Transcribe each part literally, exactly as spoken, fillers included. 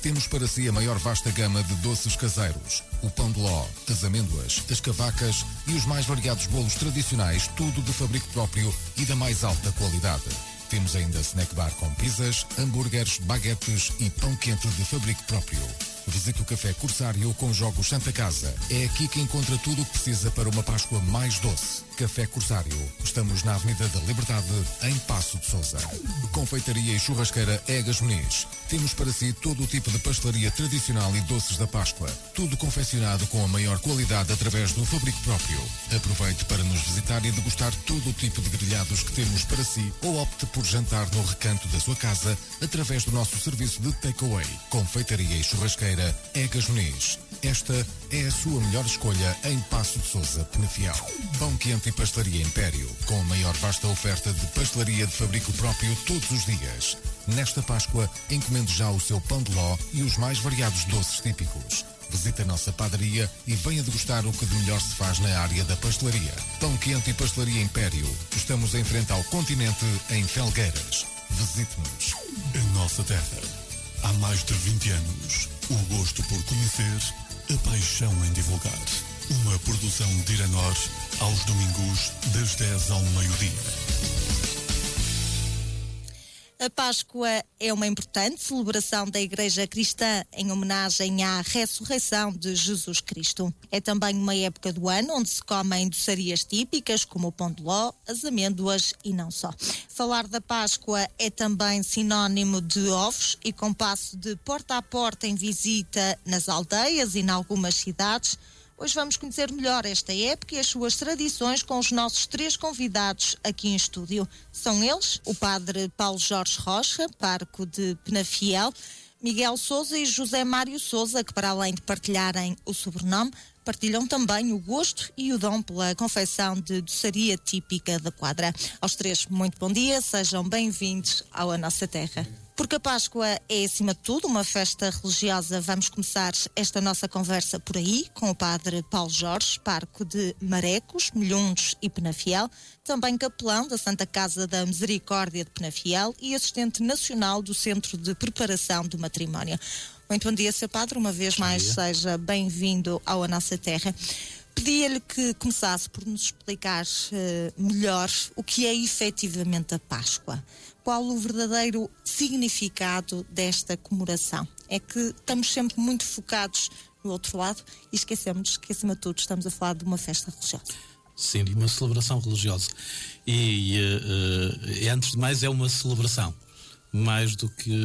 temos para si a maior vasta gama de doces caseiros, o pão de ló, as amêndoas, as cavacas e os mais variados bolos tradicionais, tudo de fabrico próprio e da mais alta qualidade. Temos ainda snack bar com pizzas, hambúrgueres, baguetes e pão quente de fabrico próprio. Visite o Café Corsário com Jogos Santa Casa. É aqui que encontra tudo o que precisa para uma Páscoa mais doce. Café Corsário. Estamos na Avenida da Liberdade, em Paço de Sousa. Confeitaria e churrasqueira Egas Muniz. Temos para si todo o tipo de pastelaria tradicional e doces da Páscoa. Tudo confeccionado com a maior qualidade através do fabrico próprio. Aproveite para nos visitar e degustar todo o tipo de grelhados que temos para si ou opte por jantar no recanto da sua casa através do nosso serviço de takeaway. Confeitaria e churrasqueira Egas Muniz. Esta é a sua melhor escolha em Paço de Sousa, Penafiel. Pão quente e pastelaria Império, com a maior vasta oferta de pastelaria de fabrico próprio todos os dias. Nesta Páscoa, encomende já o seu pão de ló e os mais variados doces típicos. Visite a nossa padaria e venha degustar o que de melhor se faz na área da pastelaria. Pão quente e pastelaria Império. Estamos em frente ao continente, em Felgueiras. Visite-nos. A nossa terra. Há mais de vinte anos, o gosto por conhecer, a paixão em divulgar. Uma produção de Iranor, aos domingos, das dez ao meio-dia. A Páscoa é uma importante celebração da Igreja Cristã em homenagem à ressurreição de Jesus Cristo. É também uma época do ano onde se comem doçarias típicas como o pão de ló, as amêndoas e não só. Falar da Páscoa é também sinónimo de ovos e compasso de porta a porta em visita nas aldeias e em algumas cidades. Hoje vamos conhecer melhor esta época e as suas tradições com os nossos três convidados aqui em estúdio. São eles o padre Paulo Jorge Rocha, pároco de Penafiel, Miguel Sousa e José Mário Sousa, que para além de partilharem o sobrenome, partilham também o gosto e o dom pela confecção de doçaria típica da quadra. Aos três, muito bom dia, sejam bem-vindos ao A Nossa Terra. Porque a Páscoa é, acima de tudo, uma festa religiosa, vamos começar esta nossa conversa por aí, com o padre Paulo Jorge, pároco de Marecos, Milhundos e Penafiel, também capelão da Santa Casa da Misericórdia de Penafiel e assistente nacional do Centro de Preparação do Matrimónio. Muito bom dia, seu padre, uma vez mais seja bem-vindo ao A Nossa Terra. Pedia-lhe que começasse por nos explicar uh, melhor o que é efetivamente a Páscoa. Qual o verdadeiro significado desta comemoração? É que estamos sempre muito focados no outro lado e esquecemos que, acima de tudo, estamos a falar de uma festa religiosa. Sim, de uma celebração religiosa. E, uh, uh, antes de mais, é uma celebração. Mais do que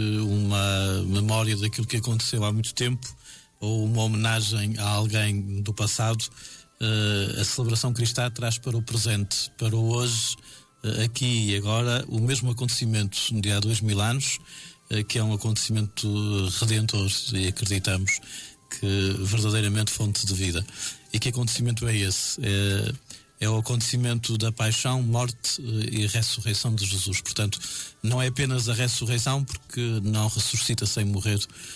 uma memória daquilo que aconteceu há muito tempo ou uma homenagem a alguém do passado. Uh, a celebração cristã traz para o presente, para o hoje, uh, aqui e agora, o mesmo acontecimento de há dois mil anos, uh, que é um acontecimento redentor, e acreditamos que verdadeiramente fonte de vida. E que acontecimento é esse? É, é o acontecimento da paixão, morte uh, e ressurreição de Jesus. Portanto, não é apenas a ressurreição, porque não ressuscita sem morrer,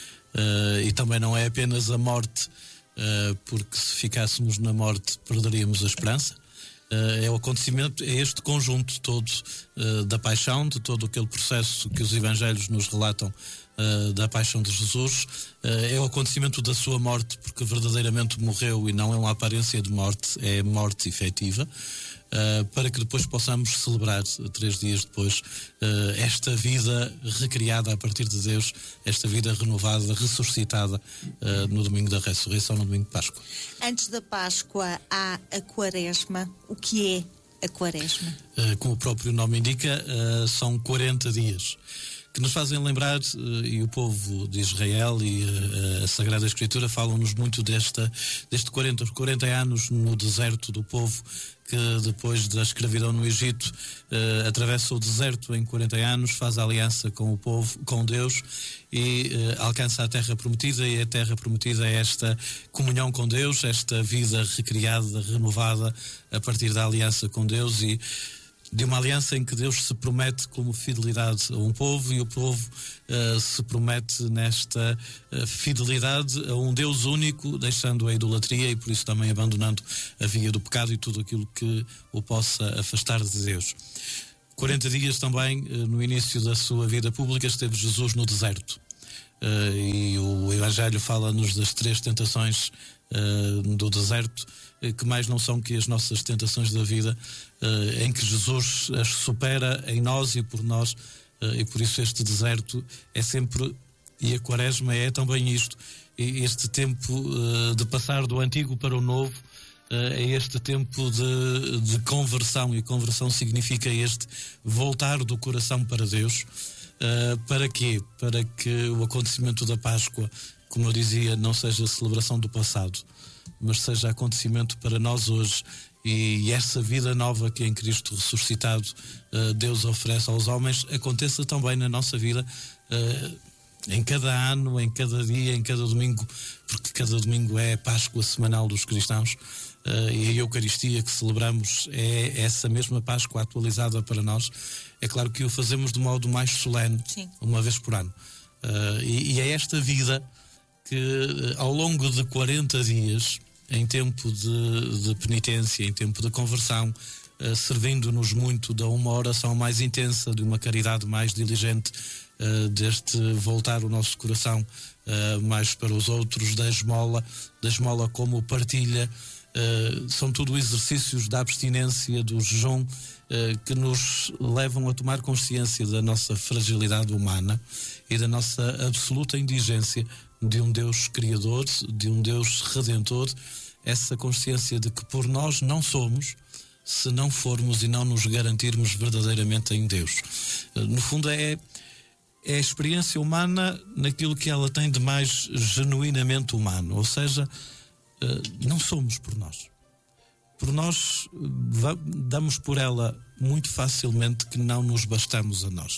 uh, e também não é apenas a morte, Uh, porque se ficássemos na morte perderíamos a esperança. Uh, é o acontecimento, é este conjunto todo uh, da paixão, de todo aquele processo que os evangelhos nos relatam uh, da paixão de Jesus. Uh, é o acontecimento da sua morte, porque verdadeiramente morreu e não é uma aparência de morte, é morte efetiva. Uh, para que depois possamos celebrar, três dias depois, uh, esta vida recriada a partir de Deus, esta vida renovada, ressuscitada uh, no domingo da ressurreição, no domingo de Páscoa. Antes da Páscoa há a Quaresma. O que é a Quaresma? Uh, como o próprio nome indica, uh, são quarenta dias que nos fazem lembrar, uh, e o povo de Israel e uh, a Sagrada Escritura falam-nos muito desta, deste quarenta, quarenta anos no deserto do povo, que depois da escravidão no Egito uh, atravessa o deserto em quarenta anos, faz aliança com o povo, com Deus, e uh, alcança a terra prometida. E a terra prometida é esta comunhão com Deus, esta vida recriada, renovada a partir da aliança com Deus, e de uma aliança em que Deus se promete como fidelidade a um povo, e o povo uh, se promete nesta uh, fidelidade a um Deus único, deixando a idolatria e por isso também abandonando a via do pecado e tudo aquilo que o possa afastar de Deus. quarenta dias também, uh, no início da sua vida pública, esteve Jesus no deserto. Uh, e o Evangelho fala-nos das três tentações uh, do deserto, que mais não são que as nossas tentações da vida, uh, em que Jesus as supera em nós e por nós, uh, e por isso este deserto é sempre, e a Quaresma é também isto, este tempo uh, de passar do antigo para o novo, uh, é este tempo de, de conversão, e conversão significa este voltar do coração para Deus. Uh, para quê? Para que o acontecimento da Páscoa, como eu dizia, não seja a celebração do passado, mas seja acontecimento para nós hoje, e, e essa vida nova que em Cristo ressuscitado uh, Deus oferece aos homens, aconteça também na nossa vida, uh, em cada ano, em cada dia, em cada domingo, porque cada domingo é a Páscoa semanal dos cristãos, uh, e a Eucaristia que celebramos é essa mesma Páscoa atualizada para nós. É claro que o fazemos de modo mais solene, Sim. uma vez por ano, uh, e, e é esta vida que ao longo de quarenta dias, em tempo de, de penitência, em tempo de conversão, uh, servindo-nos muito de uma oração mais intensa, de uma caridade mais diligente, uh, deste voltar o nosso coração uh, mais para os outros, da esmola, da esmola como partilha, uh, são tudo exercícios da abstinência, do jejum, uh, que nos levam a tomar consciência da nossa fragilidade humana e da nossa absoluta indigência de um Deus criador, de um Deus redentor, essa consciência de que por nós não somos, se não formos e não nos garantirmos verdadeiramente em Deus. No fundo é, é a experiência humana naquilo que ela tem de mais genuinamente humano, ou seja, não somos por nós. Por nós damos por ela muito facilmente que não nos bastamos a nós.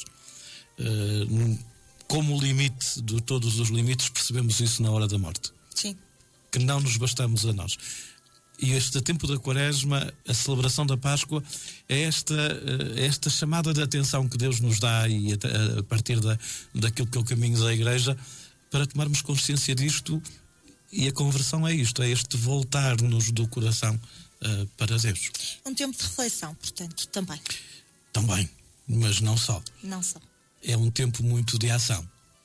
Como limite de todos os limites, percebemos isso na hora da morte. Sim. Que não nos bastamos a nós. E este tempo da Quaresma, a celebração da Páscoa, é esta, é esta chamada de atenção que Deus nos dá, e a, a partir da, daquilo que é o caminho da Igreja, para tomarmos consciência disto. E a conversão é isto, é este voltar-nos do coração uh, para Deus. Um tempo de reflexão, portanto, também. Também, mas não só. Não só. É um tempo muito de ação,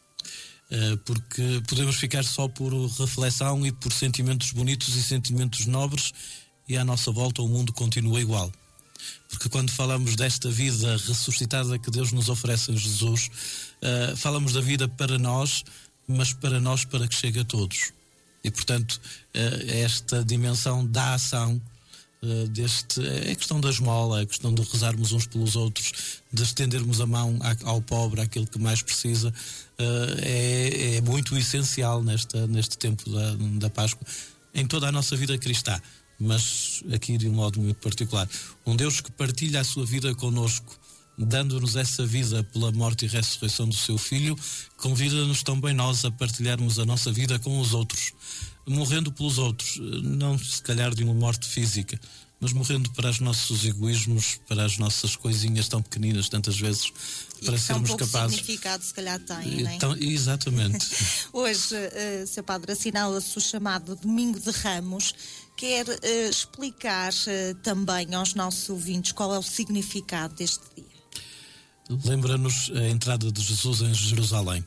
uh, porque podemos ficar só por reflexão e por sentimentos bonitos e sentimentos nobres, e à nossa volta o mundo continua igual. Porque quando falamos desta vida ressuscitada que Deus nos oferece em Jesus, uh, falamos da vida para nós, mas para nós para que chegue a todos. E portanto, uh, esta dimensão da ação, Uh, deste, é a questão da esmola, é a questão de rezarmos uns pelos outros, de estendermos a mão ao pobre, àquele que mais precisa, uh, é, é muito essencial nesta, neste tempo da, da Páscoa, em toda a nossa vida cristã, mas aqui de um modo muito particular. Um Deus que partilha a sua vida connosco, dando-nos essa vida pela morte e ressurreição do seu Filho, convida-nos também nós a partilharmos a nossa vida com os outros, morrendo pelos outros, não se calhar de uma morte física, mas morrendo para os nossos egoísmos, para as nossas coisinhas tão pequeninas, tantas vezes, para sermos tão pouco capazes. Significado se calhar tem, não é? Então, exatamente. Hoje, uh, seu Padre, assinala-se o chamado Domingo de Ramos. Quer uh, explicar uh, também aos nossos ouvintes qual é o significado deste dia? Lembra-nos a entrada de Jesus em Jerusalém.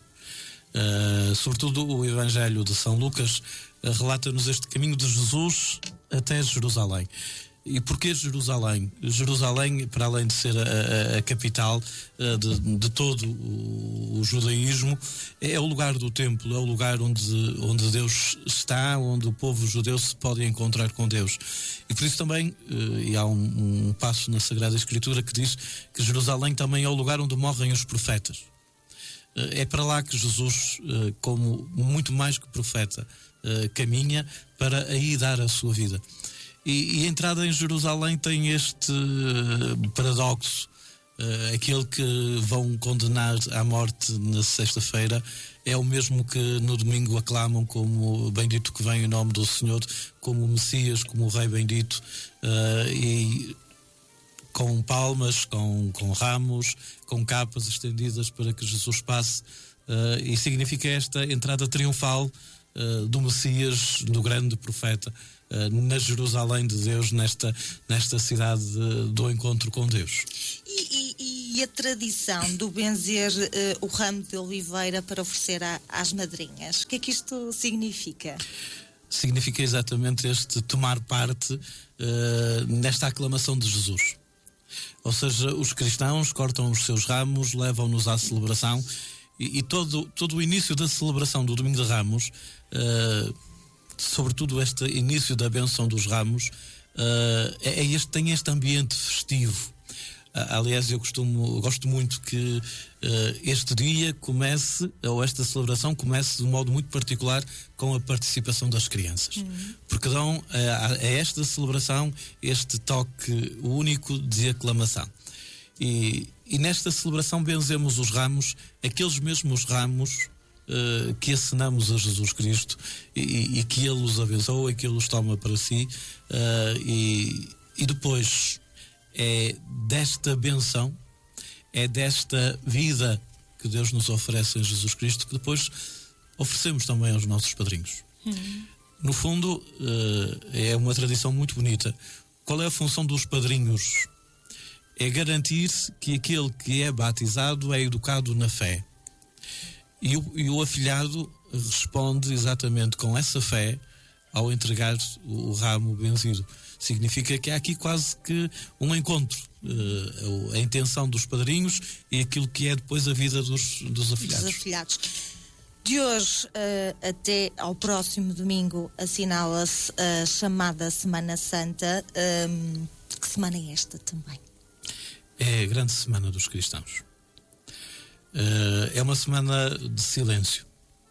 Uh, sobretudo o Evangelho de São Lucas uh, relata-nos este caminho de Jesus até Jerusalém. E porquê Jerusalém? Jerusalém, para além de ser a, a, a capital uh, de, de todo o, o judaísmo, é o lugar do templo, é o lugar onde, onde Deus está, onde o povo judeu se pode encontrar com Deus. E por isso também, uh, e há um, um passo na Sagrada Escritura que diz que Jerusalém também é o lugar onde morrem os profetas. É para lá que Jesus, como muito mais que profeta, caminha para aí dar a sua vida. E, e a entrada em Jerusalém tem este paradoxo. Aquele que vão condenar à morte na sexta-feira é o mesmo que no domingo aclamam como bendito que vem em nome do Senhor, como o Messias, como o Rei bendito, e com palmas, com, com ramos, com capas estendidas para que Jesus passe, uh, e significa esta entrada triunfal uh, do Messias, do grande profeta, uh, na Jerusalém de Deus, nesta, nesta cidade de, do encontro com Deus. E, e, e a tradição do benzer uh, o ramo de oliveira para oferecer a, às madrinhas. O que é que isto significa? Significa exatamente este tomar parte uh, nesta aclamação de Jesus. Ou seja, os cristãos cortam os seus ramos, levam-nos à celebração e, e todo, todo o início da celebração do Domingo de Ramos, uh, sobretudo este início da bênção dos ramos, uh, é este, tem este ambiente festivo. Uh, aliás, eu costumo, gosto muito que uh, este dia comece, ou esta celebração comece de um modo muito particular com a participação das crianças. Uhum. Porque dão uh, a, a esta celebração este toque único de aclamação. E, e nesta celebração benzemos os ramos, aqueles mesmos ramos uh, que acenamos a Jesus Cristo e, e que Ele os abençoa e que Ele os toma para si. Uh, e, e depois é desta benção, é desta vida que Deus nos oferece em Jesus Cristo que depois oferecemos também aos nossos padrinhos. Hum. No fundo, uh, é uma tradição muito bonita. Qual é a função dos padrinhos? É garantir que aquele que é batizado é educado na fé. E o, e o afilhado responde exatamente com essa fé ao entregar o, o ramo benzido. Significa que há aqui quase que um encontro, uh, a intenção dos padrinhos e aquilo que é depois a vida dos, dos afilhados. Dos afilhados. De hoje uh, até ao próximo domingo assinala-se a chamada Semana Santa. Um, que semana é esta também? É a grande semana dos cristãos. Uh, é uma semana de silêncio.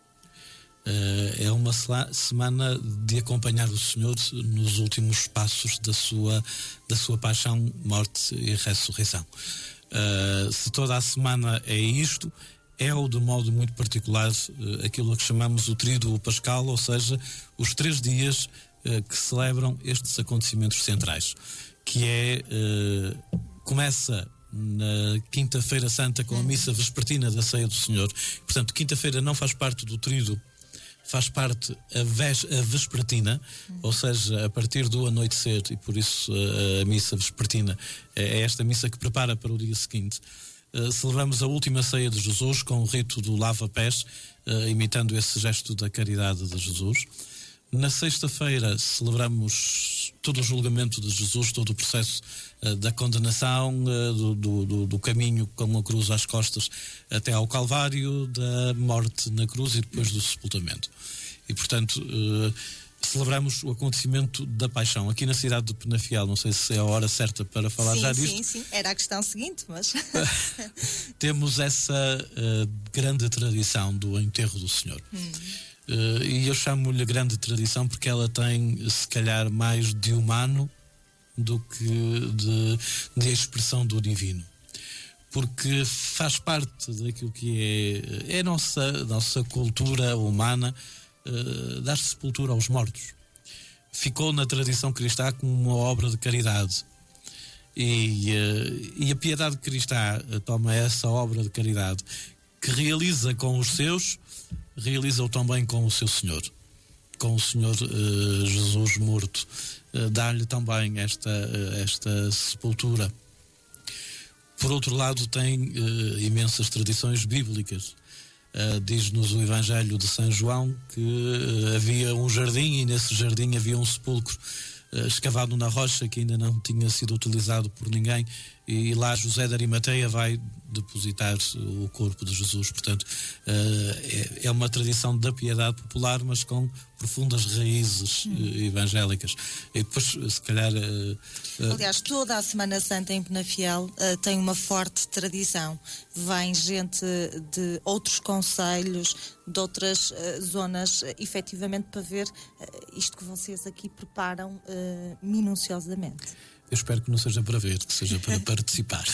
Uh, é uma semana de acompanhar o Senhor nos últimos passos da sua, da sua paixão, morte e ressurreição. Uh, se toda a semana é isto, é o de modo muito particular uh, aquilo a que chamamos o tríduo pascal, ou seja, os três dias uh, que celebram estes acontecimentos centrais, que é, uh, começa na Quinta-feira Santa com a missa vespertina da Ceia do Senhor. Portanto, quinta-feira não faz parte do tríduo, faz parte a, ves, a vespertina, hum. ou seja, a partir do anoitecer, e por isso a, a missa vespertina é esta missa que prepara para o dia seguinte. Uh, celebramos a última ceia de Jesus com o rito do lava-pés, uh, imitando esse gesto da caridade de Jesus. Na sexta-feira celebramos todo o julgamento de Jesus, todo o processo uh, da condenação, uh, do, do, do caminho com a cruz às costas até ao Calvário, da morte na cruz e depois do sepultamento. E, portanto, uh, celebramos o acontecimento da paixão. Aqui na cidade de Penafiel, não sei se é a hora certa para falar sim, já disto. Sim, sim, era a questão seguinte, mas... Temos essa uh, grande tradição do enterro do Senhor. Hum. Uh, e eu chamo-lhe grande tradição porque ela tem, se calhar, mais de humano do que de, de expressão do divino. Porque faz parte daquilo que é, é a nossa, nossa cultura humana, uh, dar sepultura aos mortos. Ficou na tradição cristã como uma obra de caridade. E, uh, e a piedade cristã toma essa obra de caridade que realiza com os seus, realiza-o também com o seu Senhor, com o Senhor uh, Jesus morto, uh, dá-lhe também esta, uh, esta sepultura. Por outro lado, tem uh, imensas tradições bíblicas. Uh, diz-nos o Evangelho de São João que uh, havia um jardim e nesse jardim havia um sepulcro uh, escavado na rocha que ainda não tinha sido utilizado por ninguém, e lá José de Arimateia vai depositar o corpo de Jesus. Portanto, uh, é, é uma tradição da piedade popular, mas com profundas raízes hum. uh, evangélicas. E depois, se calhar... Uh, uh, Aliás, toda a Semana Santa em Penafiel uh, tem uma forte tradição. Vem gente de outros concelhos, de outras uh, zonas, uh, efetivamente, para ver uh, isto que vocês aqui preparam uh, minuciosamente. Eu espero que não seja para ver, que seja para participar.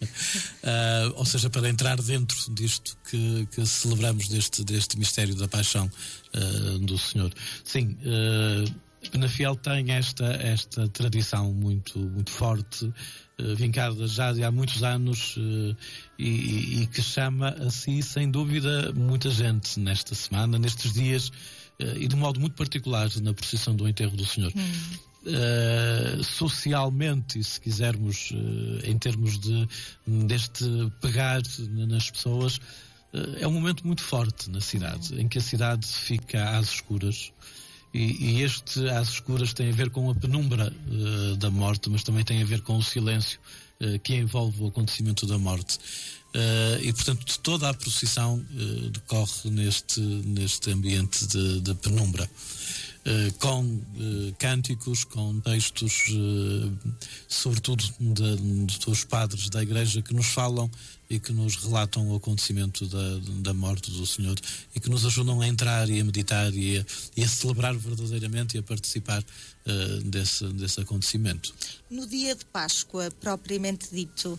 uh, ou seja, para entrar dentro disto que, que celebramos, deste, deste mistério da paixão uh, do Senhor. Sim, uh, Penafiel tem esta, esta tradição muito, muito forte, uh, vincada já de há muitos anos, uh, e, e que chama a si, sem dúvida, muita gente nesta semana, nestes dias, uh, e de modo muito particular na procissão do enterro do Senhor. Hum. uh, socialmente, e se quisermos, uh, em termos de, deste pegar nas pessoas, uh, é um momento muito forte na cidade, em que a cidade fica às escuras. E, e este às escuras tem a ver com a penumbra uh, da morte, mas também tem a ver com o silêncio uh, que envolve o acontecimento da morte. Uh, e, portanto, toda a procissão uh, decorre neste, neste ambiente de, de penumbra. Uh, com uh, cânticos, com textos, uh, sobretudo de, dos padres da Igreja, que nos falam e que nos relatam o acontecimento da, da morte do Senhor e que nos ajudam a entrar e a meditar e a, e a celebrar verdadeiramente e a participar uh, desse, desse acontecimento. No dia de Páscoa, propriamente dito,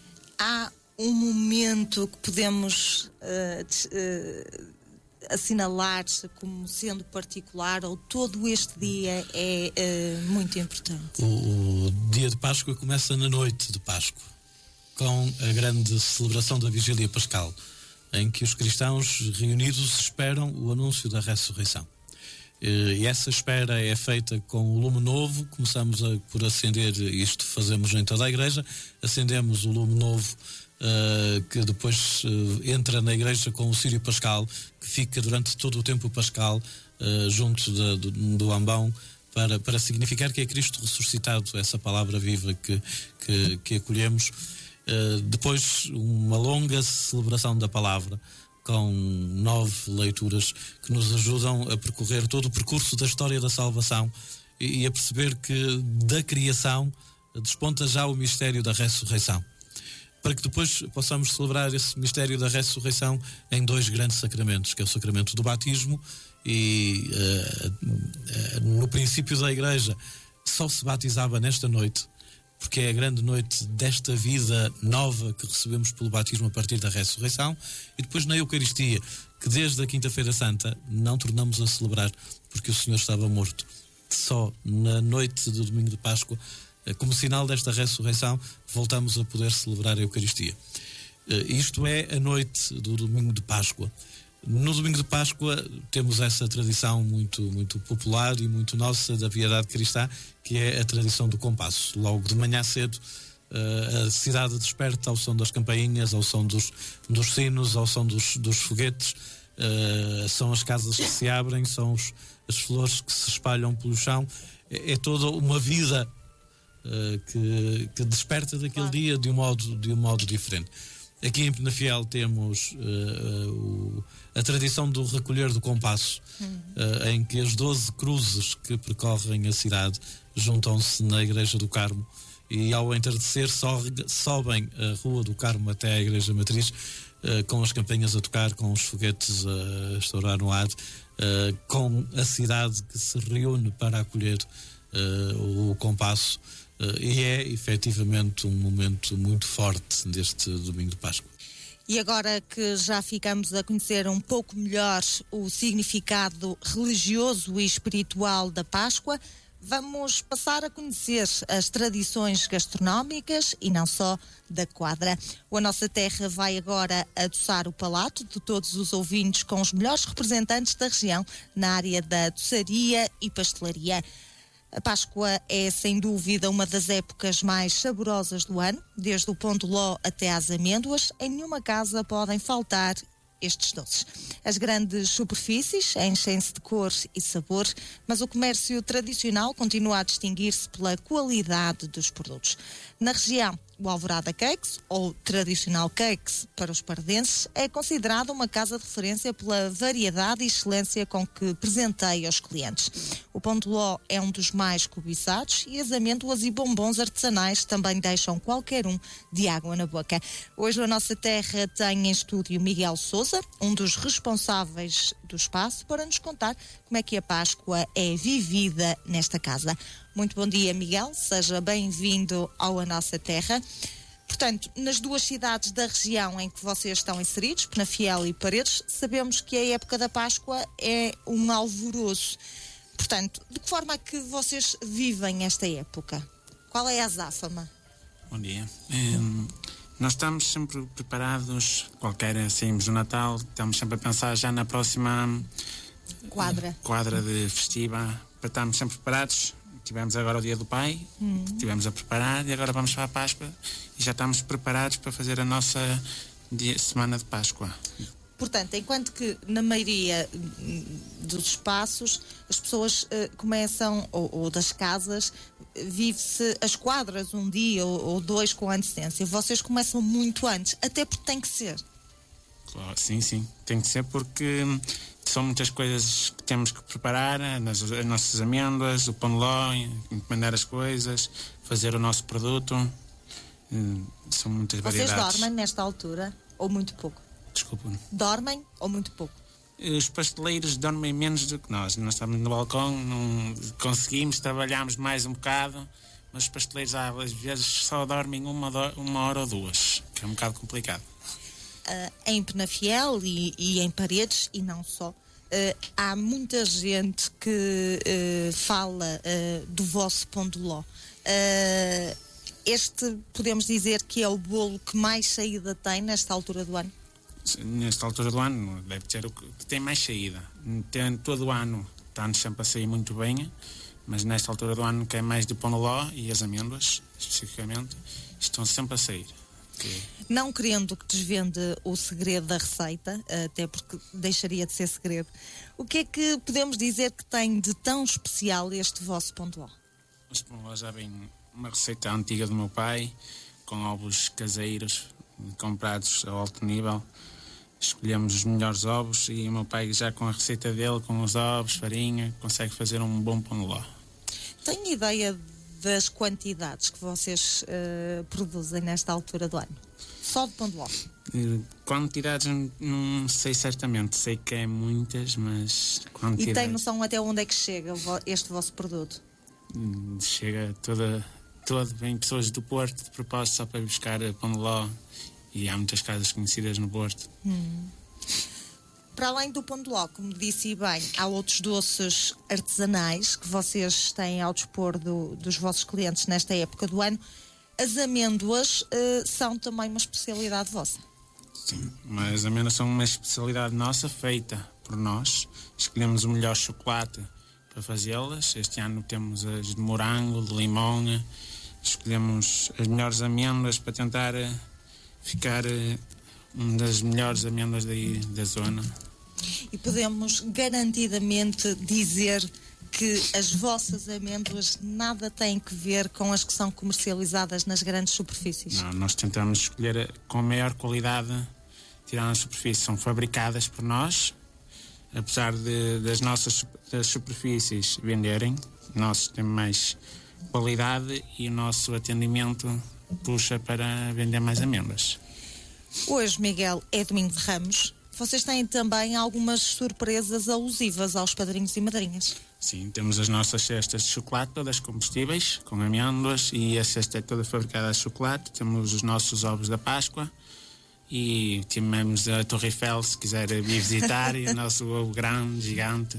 há um momento que podemos uh, uh, assinalar como sendo particular, ou todo este dia é uh, muito importante? O, o dia de Páscoa começa na noite de Páscoa, com a grande celebração da Vigília Pascal, em que os cristãos reunidos esperam o anúncio da ressurreição. E essa espera é feita com o lume novo. Começamos a, por acender, isto fazemos em toda a igreja, acendemos o lume novo, uh, que depois uh, entra na igreja com o Círio Pascal, que fica durante todo o tempo pascal uh, junto de, do, do ambão, para, para significar que é Cristo ressuscitado, essa palavra viva que, que, que acolhemos. Uh, depois uma longa celebração da palavra, com nove leituras que nos ajudam a percorrer todo o percurso da história da salvação e, e a perceber que da criação desponta já o mistério da ressurreição, para que depois possamos celebrar esse mistério da ressurreição em dois grandes sacramentos, que é o sacramento do batismo e uh, uh, no princípio da Igreja só se batizava nesta noite, porque é a grande noite desta vida nova que recebemos pelo batismo a partir da ressurreição, e depois na Eucaristia, que desde a Quinta-feira Santa não tornamos a celebrar, porque o Senhor estava morto. Só na noite do domingo de Páscoa, como sinal desta ressurreição, voltamos a poder celebrar a Eucaristia. Isto é a noite do domingo de Páscoa. No domingo de Páscoa temos essa tradição muito, muito popular e muito nossa da piedade cristã, que é a tradição do compasso. Logo de manhã cedo, a cidade desperta ao som das campainhas, ao som dos, dos sinos, ao som dos, dos foguetes. São as casas que se abrem, são os, as flores que se espalham pelo chão. É, é toda uma vida que, que desperta daquele claro. dia de um modo, de um modo diferente. Aqui em Penafiel temos uh, uh, o, a tradição do recolher do compasso, uhum. uh, em que as doze cruzes que percorrem a cidade juntam-se na Igreja do Carmo e ao entardecer so, sobem a Rua do Carmo até à Igreja Matriz, uh, com as campainhas a tocar, com os foguetes a estourar no ar, uh, com a cidade que se reúne para acolher uh, o compasso. Uh, e é efetivamente um momento muito forte deste domingo de Páscoa. E agora que já ficamos a conhecer um pouco melhor o significado religioso e espiritual da Páscoa, vamos passar a conhecer as tradições gastronómicas e não só da Quadra. O A Nossa Terra vai agora adoçar o palato de todos os ouvintes com os melhores representantes da região na área da doçaria e pastelaria. A Páscoa é, sem dúvida, uma das épocas mais saborosas do ano. Desde o pão de ló até às amêndoas, em nenhuma casa podem faltar estes doces. As grandes superfícies enchem-se de cor e sabor, mas o comércio tradicional continua a distinguir-se pela qualidade dos produtos. Na região, o Alvorada Cakes, ou tradicional cakes para os pardenses, é considerado uma casa de referência pela variedade e excelência com que presenteia aos clientes. O pão de ló é um dos mais cobiçados e as amêndoas e bombons artesanais também deixam qualquer um de água na boca. Hoje a Nossa Terra tem em estúdio Miguel Sousa, um dos responsáveis do espaço, para nos contar como é que a Páscoa é vivida nesta casa. Muito bom dia, Miguel, seja bem-vindo ao A Nossa Terra. Portanto, nas duas cidades da região em que vocês estão inseridos, Penafiel e Paredes, sabemos que a época da Páscoa é um alvoroço. Portanto, de que forma é que vocês vivem esta época? Qual é a azáfama? Bom dia. Um, nós estamos sempre preparados, qualquer saímos do Natal, estamos sempre a pensar já na próxima quadra, quadra de festiva, para estarmos sempre preparados. tivemos agora o Dia do Pai, hum. estivemos a preparar e agora vamos para a Páscoa e já estamos preparados para fazer a nossa dia, semana de Páscoa. Portanto, enquanto que na maioria dos espaços as pessoas uh, começam, ou, ou das casas, vive-se as quadras um dia ou, ou dois com antecedência. Vocês começam muito antes, até porque tem que ser. Claro, sim, sim. Tem que ser porque são muitas coisas que temos que preparar, as, as nossas amêndoas, o pão de ló, encomendar as coisas, fazer o nosso produto. São muitas variedades. Vocês dormem nesta altura ou muito pouco? Desculpa. Dormem ou muito pouco? Os pasteleiros dormem menos do que nós. Nós estamos no balcão, não conseguimos, trabalhamos mais um bocado, mas os pasteleiros às vezes só dormem uma, uma hora ou duas, que é um bocado complicado. Uh, em Penafiel e, e em Paredes, e não só, uh, há muita gente que uh, fala uh, do vosso pão de ló. Uh, este, podemos dizer que é o bolo que mais saída tem nesta altura do ano? Nesta altura do ano deve ser o que tem mais saída. Tem, todo o ano está-nos sempre a sair muito bem, mas nesta altura do ano que é mais do pão de ló e as amêndoas, especificamente, estão sempre a sair. Que... Não querendo que desvende o segredo da receita, até porque deixaria de ser segredo, o que é que podemos dizer que tem de tão especial este vosso pão de ló? Este pão de ló já vem uma receita antiga do meu pai, com ovos caseiros comprados a alto nível. Escolhemos os melhores ovos e o meu pai já com a receita dele, com os ovos, farinha, consegue fazer um bom pão de ló. Tem ideia das quantidades que vocês uh, produzem nesta altura do ano? Só de pão de ló? Quantidades não sei certamente, sei que é muitas, mas quantidades... E tem noção até onde é que chega este vosso produto? Chega toda, toda vem pessoas do Porto de propósito só para buscar pão de ló. E há muitas casas conhecidas no Porto. Hum. Para além do pão de ló, como disse bem, há outros doces artesanais que vocês têm ao dispor do, dos vossos clientes nesta época do ano. As amêndoas uh, são também uma especialidade vossa? Sim, mas as amêndoas são uma especialidade nossa, feita por nós. Escolhemos o melhor chocolate para fazê-las. Este ano temos as de morango, de limão. Escolhemos as melhores amêndoas para tentar... ficar uh, uma das melhores amêndoas daí da zona. E podemos garantidamente dizer que as vossas amêndoas nada têm que ver com as que são comercializadas nas grandes superfícies? Não, nós tentamos escolher com a maior qualidade, tirar na superfície. São fabricadas por nós, apesar de, das nossas das superfícies venderem, nós temos mais qualidade e o nosso atendimento puxa para vender mais amêndoas. Hoje, Miguel, é domingo de Ramos. Vocês têm também algumas surpresas alusivas aos padrinhos e madrinhas. Sim, temos as nossas cestas de chocolate, todas comestíveis, com amêndoas, e a cesta é toda fabricada de chocolate. Temos os nossos ovos da Páscoa e temos a Torre Eiffel, se quiser vir visitar, e o nosso ovo grande, gigante.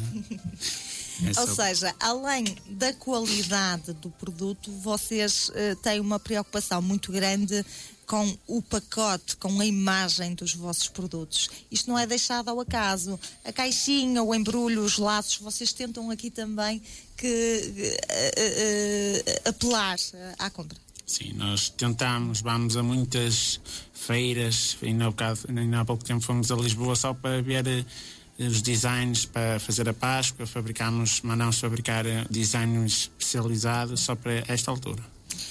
É Ou só... seja, além da qualidade do produto, vocês uh, têm uma preocupação muito grande com o pacote, com a imagem dos vossos produtos. Isto não é deixado ao acaso. A caixinha, o embrulho, os laços, vocês tentam aqui também que, uh, uh, apelar à compra. Sim, nós tentamos, vamos a muitas feiras, ainda há, bocado, ainda há pouco tempo fomos a Lisboa só para ver os designs para fazer a Páscoa, fabricamos, mandamos fabricar designs especializados só para esta altura.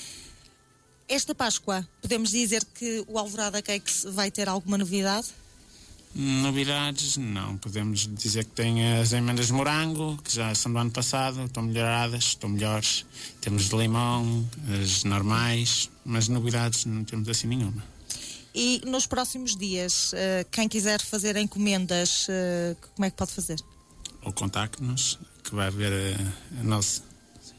Esta Páscoa, podemos dizer que o Alvorada Cakes vai ter alguma novidade? Novidades, não. Podemos dizer que tem as amêndoas de morango, que já são do ano passado, estão melhoradas, estão melhores. Temos de limão, as normais, mas novidades não temos assim nenhuma. E nos próximos dias, quem quiser fazer encomendas, como é que pode fazer? Ou contacte-nos, que vai ver a, a nossa...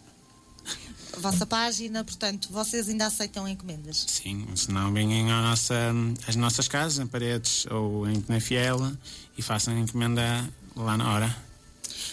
A vossa página, portanto, vocês ainda aceitam encomendas? Sim, se não venham à nossa, às nossas casas, em Paredes ou em Penafiel, e façam a encomenda lá na hora.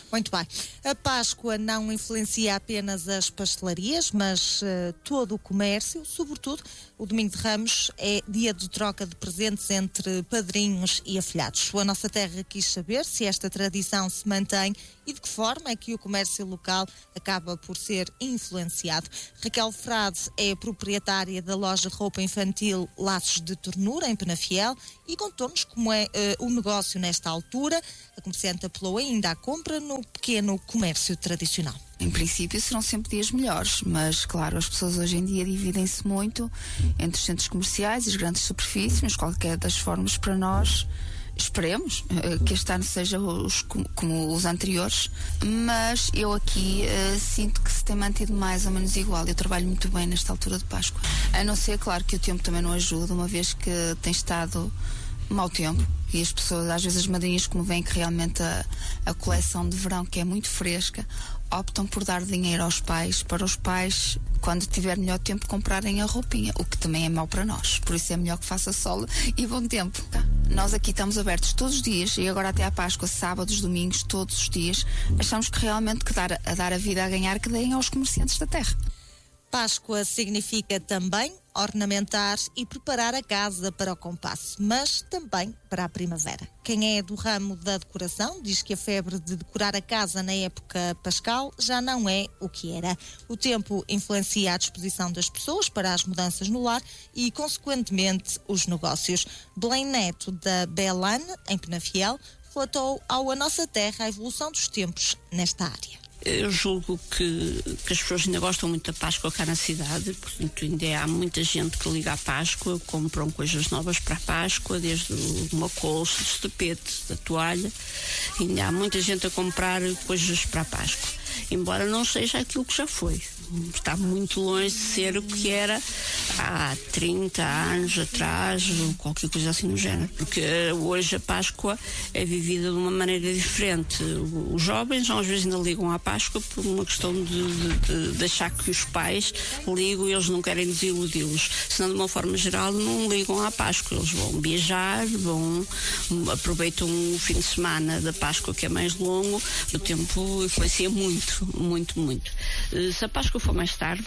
Muito bem. A Páscoa não influencia apenas as pastelarias, mas uh, todo o comércio, sobretudo o Domingo de Ramos é dia de troca de presentes entre padrinhos e afilhados. A Nossa Terra quis saber se esta tradição se mantém e de que forma é que o comércio local acaba por ser influenciado. Raquel Frade é proprietária da loja de roupa infantil Laços de Ternura, em Penafiel, e contou-nos como é uh, o negócio nesta altura. A comerciante apelou ainda à compra no pequeno comércio tradicional. Em princípio serão sempre dias melhores, mas claro, as pessoas hoje em dia dividem-se muito entre os centros comerciais e as grandes superfícies, mas qualquer das formas para nós, esperemos que este ano seja os, como os anteriores, mas eu aqui uh, sinto que se tem mantido mais ou menos igual. Eu trabalho muito bem nesta altura de Páscoa, a não ser, claro, que o tempo também não ajuda, uma vez que tem estado mau tempo e as pessoas, às vezes as madrinhas, como veem que realmente a, a coleção de verão, que é muito fresca, optam por dar dinheiro aos pais, para os pais, quando tiver melhor tempo, comprarem a roupinha, o que também é mau para nós. Por isso é melhor que faça sol e bom tempo. Nós aqui estamos abertos todos os dias e agora até à Páscoa, sábados, domingos, todos os dias. Achamos que realmente que dar, a dar a vida a ganhar, que deem aos comerciantes da terra. Páscoa significa também ornamentar e preparar a casa para o compasso, mas também para a primavera. Quem é do ramo da decoração diz que a febre de decorar a casa na época pascal já não é o que era. O tempo influencia a disposição das pessoas para as mudanças no lar e, consequentemente, os negócios. Belém Neto, da Belane, em Penafiel, relatou ao A Nossa Terra a evolução dos tempos nesta área. Eu julgo que, que as pessoas ainda gostam muito da Páscoa cá na cidade, portanto ainda há muita gente que liga à Páscoa, compram coisas novas para a Páscoa, desde uma colcha, dos tapetes, da toalha, ainda há muita gente a comprar coisas para a Páscoa, embora não seja aquilo que já foi. Está muito longe de ser o que era há trinta anos atrás, ou qualquer coisa assim no género. Porque hoje a Páscoa é vivida de uma maneira diferente. Os jovens às vezes ainda ligam à Páscoa por uma questão de, de, de achar que os pais ligam e eles não querem desiludi-los. Senão, de uma forma geral, não ligam à Páscoa. Eles vão viajar, vão, aproveitam o fim de semana da Páscoa, que é mais longo. O tempo influencia muito, muito, muito. Se a Páscoa for mais tarde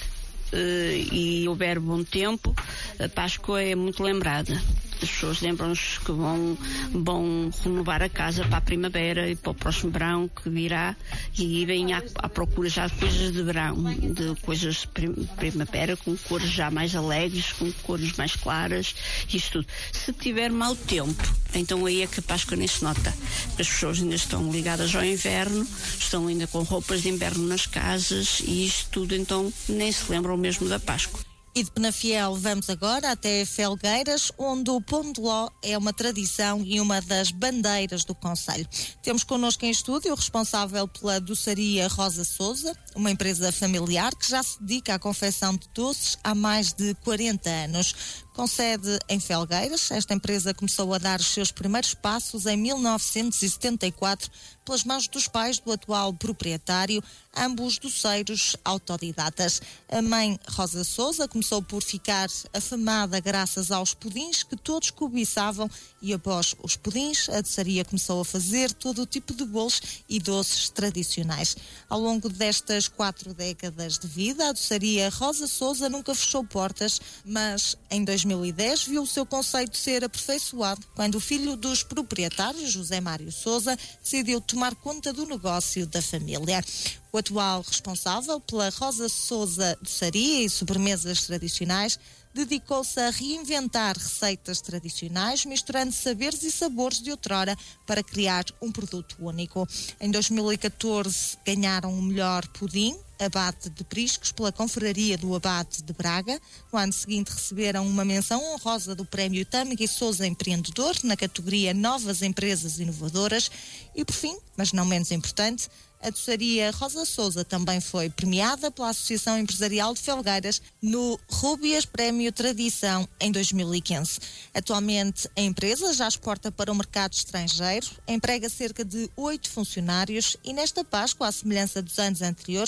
uh, e houver bom tempo, a Páscoa é muito lembrada. As pessoas lembram-se que vão, vão renovar a casa para a primavera e para o próximo verão que virá, e vêm à, à procura já de coisas de verão, de coisas de prim, primavera, com cores já mais alegres, com cores mais claras, isto tudo. Se tiver mau tempo, então aí é que a Páscoa nem se nota. As pessoas ainda estão ligadas ao inverno, estão ainda com roupas de inverno nas casas e isto tudo, então nem se lembram mesmo da Páscoa. E de Penafiel vamos agora até Felgueiras, onde o pão de ló é uma tradição e uma das bandeiras do concelho. Temos connosco em estúdio o responsável pela doçaria Rosa Souza, uma empresa familiar que já se dedica à confecção de doces há mais de quarenta anos. Com sede em Felgueiras, esta empresa começou a dar os seus primeiros passos em mil novecentos e setenta e quatro pelas mãos dos pais do atual proprietário, ambos doceiros autodidatas. A mãe Rosa Souza começou por ficar afamada graças aos pudins que todos cobiçavam e após os pudins a doçaria começou a fazer todo o tipo de bolos e doces tradicionais. Ao longo destas quatro décadas de vida, a doçaria Rosa Souza nunca fechou portas, mas em dois mil e dez viu o seu conceito ser aperfeiçoado quando o filho dos proprietários, José Mário Souza, decidiu tomar conta do negócio da família. O atual responsável pela Rosa Souza Doçaria e sobremesas tradicionais dedicou-se a reinventar receitas tradicionais, misturando saberes e sabores de outrora para criar um produto único. Em dois mil e catorze ganharam o melhor pudim, Abate de Priscos, pela Confraria do Abate de Braga. No ano seguinte receberam uma menção honrosa do Prémio Tâmega e Souza Empreendedor na categoria Novas Empresas Inovadoras. E por fim, mas não menos importante, a doçaria Rosa Souza também foi premiada pela Associação Empresarial de Felgueiras no Rúbias Prémio Tradição em dois mil e quinze. Atualmente a empresa já exporta para o mercado estrangeiro, emprega cerca de oito funcionários e nesta Páscoa, à semelhança dos anos anteriores,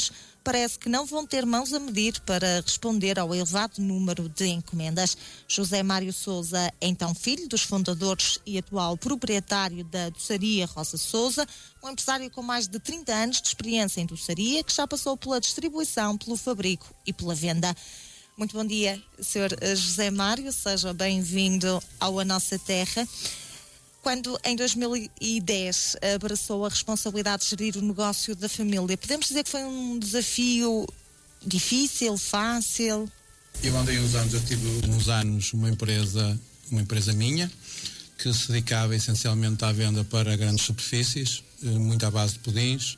parece que não vão ter mãos a medir para responder ao elevado número de encomendas. José Mário Sousa é então filho dos fundadores e atual proprietário da doçaria Rosa Sousa, um empresário com mais de trinta anos de experiência em doçaria, que já passou pela distribuição, pelo fabrico e pela venda. Muito bom dia, senhor José Mário, seja bem-vindo ao A Nossa Terra. Quando em dois mil e dez abraçou a responsabilidade de gerir o negócio da família, podemos dizer que foi um desafio difícil, fácil? Eu andei uns anos, eu tive uns anos uma empresa, uma empresa minha, que se dedicava essencialmente à venda para grandes superfícies, muito à base de pudins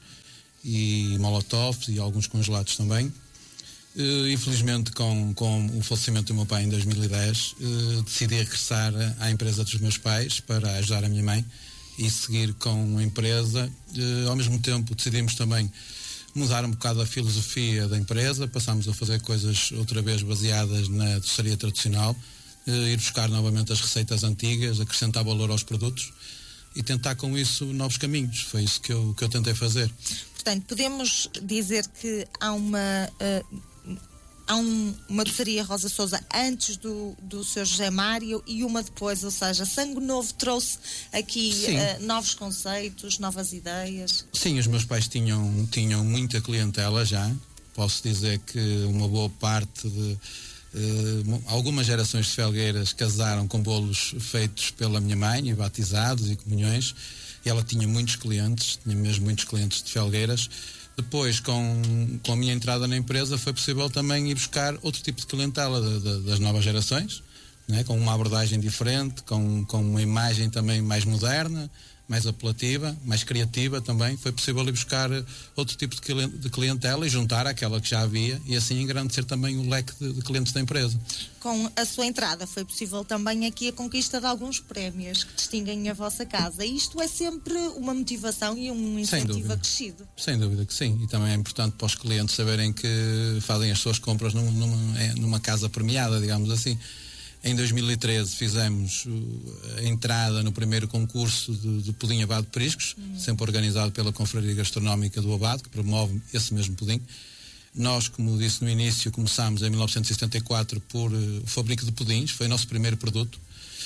e molotovs e alguns congelados também. Infelizmente, com, com o falecimento do meu pai em dois mil e dez, decidi regressar à empresa dos meus pais para ajudar a minha mãe e seguir com a empresa. Ao mesmo tempo, decidimos também mudar um bocado a filosofia da empresa, passámos a fazer coisas outra vez baseadas na doçaria tradicional, ir buscar novamente as receitas antigas, acrescentar valor aos produtos e tentar com isso novos caminhos. Foi isso que eu, que eu tentei fazer. Portanto, podemos dizer que há uma... Uh... Há um, uma doçaria Rosa Sousa antes do, do seu José Mário e uma depois, ou seja, Sangue Novo trouxe aqui uh, novos conceitos, novas ideias. Sim, os meus pais tinham, tinham muita clientela já. Posso dizer que uma boa parte de uh, algumas gerações de felgueiras casaram com bolos feitos pela minha mãe, e batizados e comunhões, e ela tinha muitos clientes, tinha mesmo muitos clientes de felgueiras. Depois, com, com a minha entrada na empresa, foi possível também ir buscar outro tipo de clientela de, de, das novas gerações, né? Com uma abordagem diferente, com, com uma imagem também mais moderna, mais apelativa, mais criativa também. Foi possível ir buscar outro tipo de, de clientela e juntar àquela que já havia e assim engrandecer também o leque de, de clientes da empresa. Com a sua entrada foi possível também aqui a conquista de alguns prémios que distinguem a vossa casa. Isto é sempre uma motivação e um incentivo acrescido. Sem dúvida que sim. E também é importante para os clientes saberem que fazem as suas compras num, numa, numa casa premiada, digamos assim. Em dois mil e treze fizemos a entrada no primeiro concurso de, de pudim Abado de Priscos, hum. sempre organizado pela Confraria Gastronómica do Abado, que promove esse mesmo pudim. Nós, como disse no início, começámos em mil novecentos e setenta e quatro por uh, o fabrico de pudins, foi o nosso primeiro produto.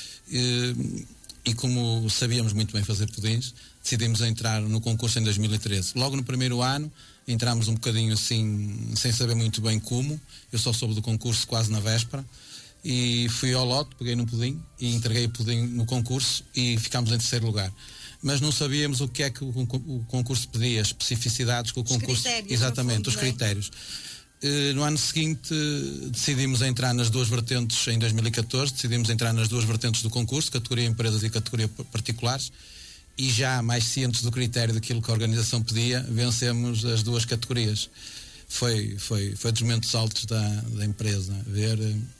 E, e como sabíamos muito bem fazer pudins, decidimos entrar no concurso em dois mil e treze. Logo no primeiro ano, entramos um bocadinho assim, sem saber muito bem como. Eu só soube do concurso quase na véspera. E fui ao lote, peguei no pudim e entreguei o pudim no concurso e ficámos em terceiro lugar. Mas não sabíamos o que é que o, o concurso pedia, as especificidades que o concurso... Exatamente, fundo, os critérios. Uh, no ano seguinte decidimos entrar nas duas vertentes, em dois mil e catorze, decidimos entrar nas duas vertentes do concurso, categoria empresas e categoria particulares, e já mais cientes do critério daquilo que a organização pedia, vencemos as duas categorias. Foi, foi, foi dos momentos altos da, da empresa, ver...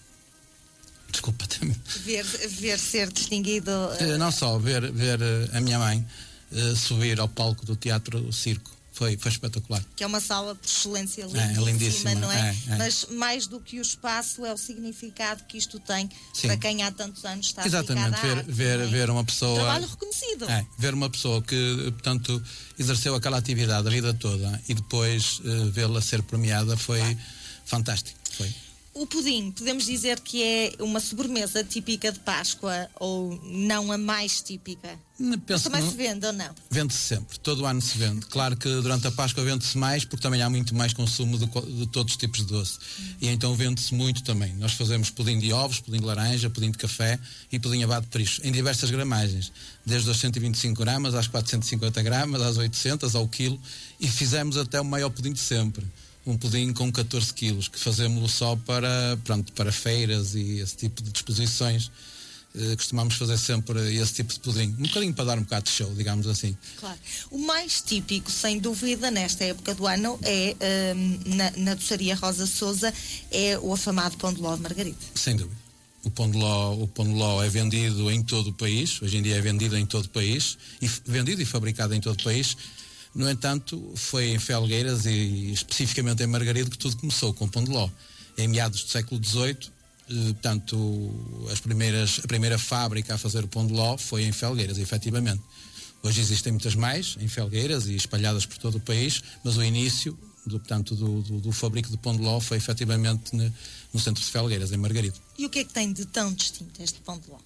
Desculpa também. Ver, ver ser distinguido. Uh... Não só, ver, ver a minha mãe uh, subir ao palco do Teatro Circo. Foi, foi espetacular. Que é uma sala por excelência lindíssima, é, lindíssima não é? é, é? Mas mais do que o espaço é o significado que isto tem. Sim. Para quem há tantos anos está Exatamente, ver, arte, ver, é? ver uma pessoa... Trabalho reconhecido. É, ver uma pessoa que, portanto, exerceu aquela atividade a vida toda e depois uh, vê-la ser premiada foi claro. fantástico. Foi. O pudim, podemos dizer que é uma sobremesa típica de Páscoa ou não a mais típica? Mas também se vende ou não? Vende-se sempre, todo o ano se vende. Claro que durante a Páscoa vende-se mais porque também há muito mais consumo de, de todos os tipos de doce. Hum. E então vende-se muito também. Nós fazemos pudim de ovos, pudim de laranja, pudim de café e pudim Abado de Priscos, em diversas gramagens. Desde os cento e vinte e cinco gramas às quatrocentos e cinquenta gramas, às oitocentos, ao quilo. E fizemos até o maior pudim de sempre. Um pudim com catorze quilos, que fazemos só para, pronto, para feiras e esse tipo de disposições. Uh, costumamos fazer sempre esse tipo de pudim. Um bocadinho para dar um bocado de show, digamos assim. Claro. O mais típico, sem dúvida, nesta época do ano, é, um, na, na doçaria Rosa Sousa, é o afamado pão de ló de Margarida. Sem dúvida. O pão de ló, o pão de ló é vendido em todo o país. Hoje em dia é vendido em todo o país. E vendido e fabricado em todo o país. No entanto, foi em Felgueiras e especificamente em Margaride que tudo começou com o pão de ló. Em meados do século dezoito, eh, portanto, as primeiras, a primeira fábrica a fazer o pão de ló foi em Felgueiras, efetivamente. Hoje existem muitas mais em Felgueiras e espalhadas por todo o país, mas o início do, portanto, do, do, do fabrico de pão de ló foi efetivamente no, no centro de Felgueiras, em Margarido. E o que é que tem de tão distinto este pão de ló?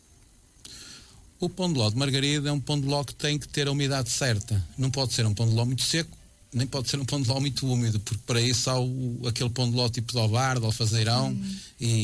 O pão de ló de Margarido é um pão de ló que tem que ter a umidade certa. Não pode ser um pão de ló muito seco, nem pode ser um pão de ló muito úmido, porque para isso há o, aquele pão de ló tipo de ovar, de alfazeirão hum.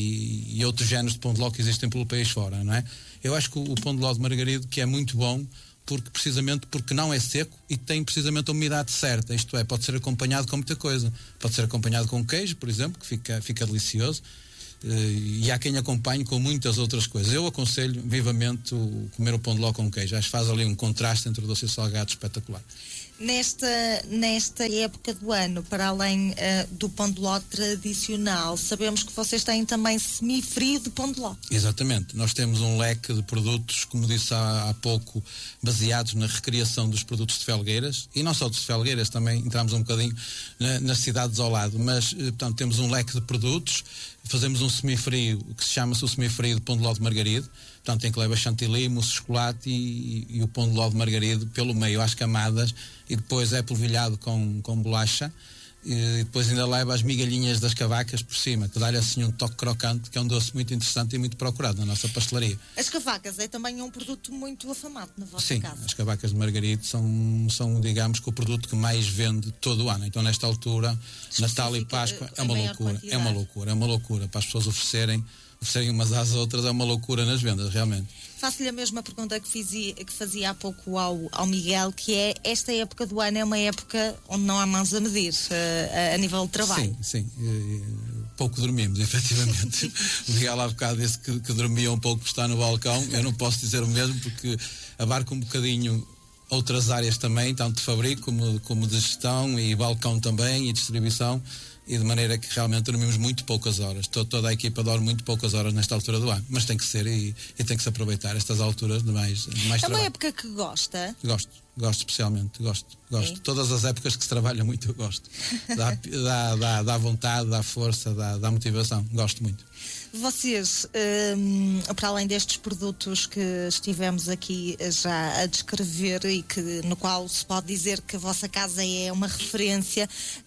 e, e outros géneros de pão de ló que existem pelo país fora, não é? Eu acho que o, o pão de ló de Margarido que é muito bom, porque precisamente porque não é seco e tem precisamente a umidade certa, isto é, pode ser acompanhado com muita coisa, pode ser acompanhado com queijo, por exemplo, que fica, fica delicioso, e há quem acompanhe com muitas outras coisas. Eu aconselho vivamente o comer o pão de ló com queijo, acho que faz ali um contraste entre o doce e o salgado espetacular. Nesta, nesta época do ano, para além uh, do pão de ló tradicional, sabemos que vocês têm também semifrio de pão de ló. Exatamente. Nós temos um leque de produtos, como disse há, há pouco, baseados na recriação dos produtos de Felgueiras, e não só dos de Felgueiras, também entramos um bocadinho na, nas cidades ao lado, mas, portanto, temos um leque de produtos, fazemos um semifrio, que se chama-se o semifrio de pão de ló de Margarido, portanto, tem que levar chantilly, mousse de chocolate e, e, e o pão de ló de Margarido pelo meio, às camadas, e depois é polvilhado com, com bolacha, e depois ainda leva as migalhinhas das cavacas por cima, que dá-lhe assim um toque crocante, que é um doce muito interessante e muito procurado na nossa pastelaria. As cavacas é também um produto muito afamado na vossa Sim, casa. Sim, as cavacas de Margarido são, são, digamos, que o produto que mais vende todo o ano. Então, nesta altura, Natal e Páscoa, é uma loucura, quantidade. é uma loucura, é uma loucura para as pessoas oferecerem oferecerem umas às outras, é uma loucura nas vendas, realmente. Faço-lhe a mesma pergunta que, fizia, que fazia há pouco ao, ao Miguel, que é, esta época do ano é uma época onde não há mãos a medir, uh, a, a nível de trabalho. Sim, sim. Uh, pouco dormimos, efetivamente. O Miguel há bocado disse que, que dormia um pouco por estar no balcão. Eu não posso dizer o mesmo, porque abarca um bocadinho outras áreas também, tanto de fabrico como, como de gestão e balcão também e distribuição. E de maneira que realmente dormimos muito poucas horas. Toda, toda a equipa dorme muito poucas horas nesta altura do ano. Mas tem que ser e, e tem que se aproveitar estas alturas de mais, de mais é trabalho. uma época que gosta? Gosto, gosto especialmente, gosto. gosto. É. Todas as épocas que se trabalha muito eu gosto. Dá, dá, dá, dá vontade, dá força, dá, dá motivação. Gosto muito. Vocês, um, para além destes produtos que estivemos aqui já a descrever e que, no qual se pode dizer que a vossa casa é uma referência,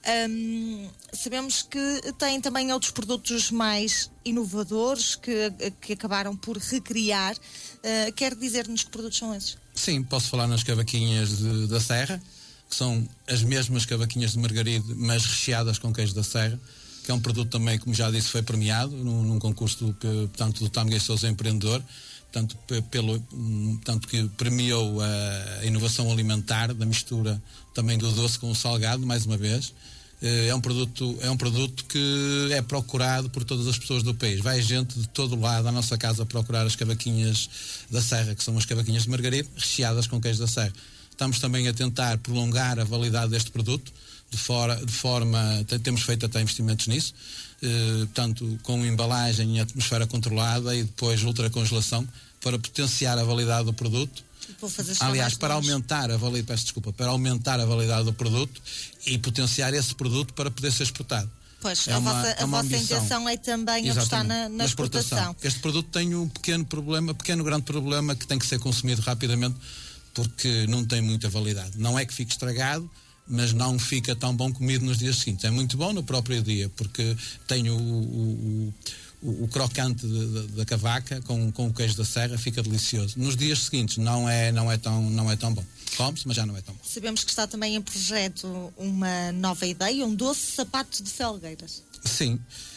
um, sabemos que têm também outros produtos mais inovadores que, que acabaram por recriar. Uh, quer dizer-nos que produtos são esses? Sim, posso falar nas cavaquinhas de, da Serra, que são as mesmas cavaquinhas de Margarido, mas recheadas com queijo da Serra, que é um produto também, como já disse, foi premiado num, num concurso do, portanto, do Tamguei Sousa Empreendedor, portanto, pelo, portanto, que premiou a inovação alimentar da mistura também do doce com o salgado, mais uma vez. É um produto, é um produto que é procurado por todas as pessoas do país. Vai gente de todo lado à nossa casa procurar as cavaquinhas da Serra, que são as cavaquinhas de Margarido, recheadas com queijo da Serra. Estamos também a tentar prolongar a validade deste produto, de, fora, de forma, temos feito até investimentos nisso, eh, portanto, com embalagem em atmosfera controlada e depois ultracongelação, para potenciar a validade do produto. Aliás, para aumentar a validade, peço desculpa, para aumentar a validade do produto e potenciar esse produto para poder ser exportado. Pois, é a uma, vossa, é a uma vossa ambição. intenção é também apostar na, na exportação. exportação. Este produto tem um pequeno problema, pequeno grande problema que tem que ser consumido rapidamente porque não tem muita validade. Não é que fique estragado, mas não fica tão bom comido nos dias seguintes. É muito bom no próprio dia, porque tem o, o, o, o crocante de, de, da cavaca com, com o queijo da Serra, fica delicioso. Nos dias seguintes não é, não é, tão, não é tão bom. Come-se, mas já não é tão bom. Sabemos que está também em projeto uma nova ideia, um doce sapato de Felgueiras. Sim.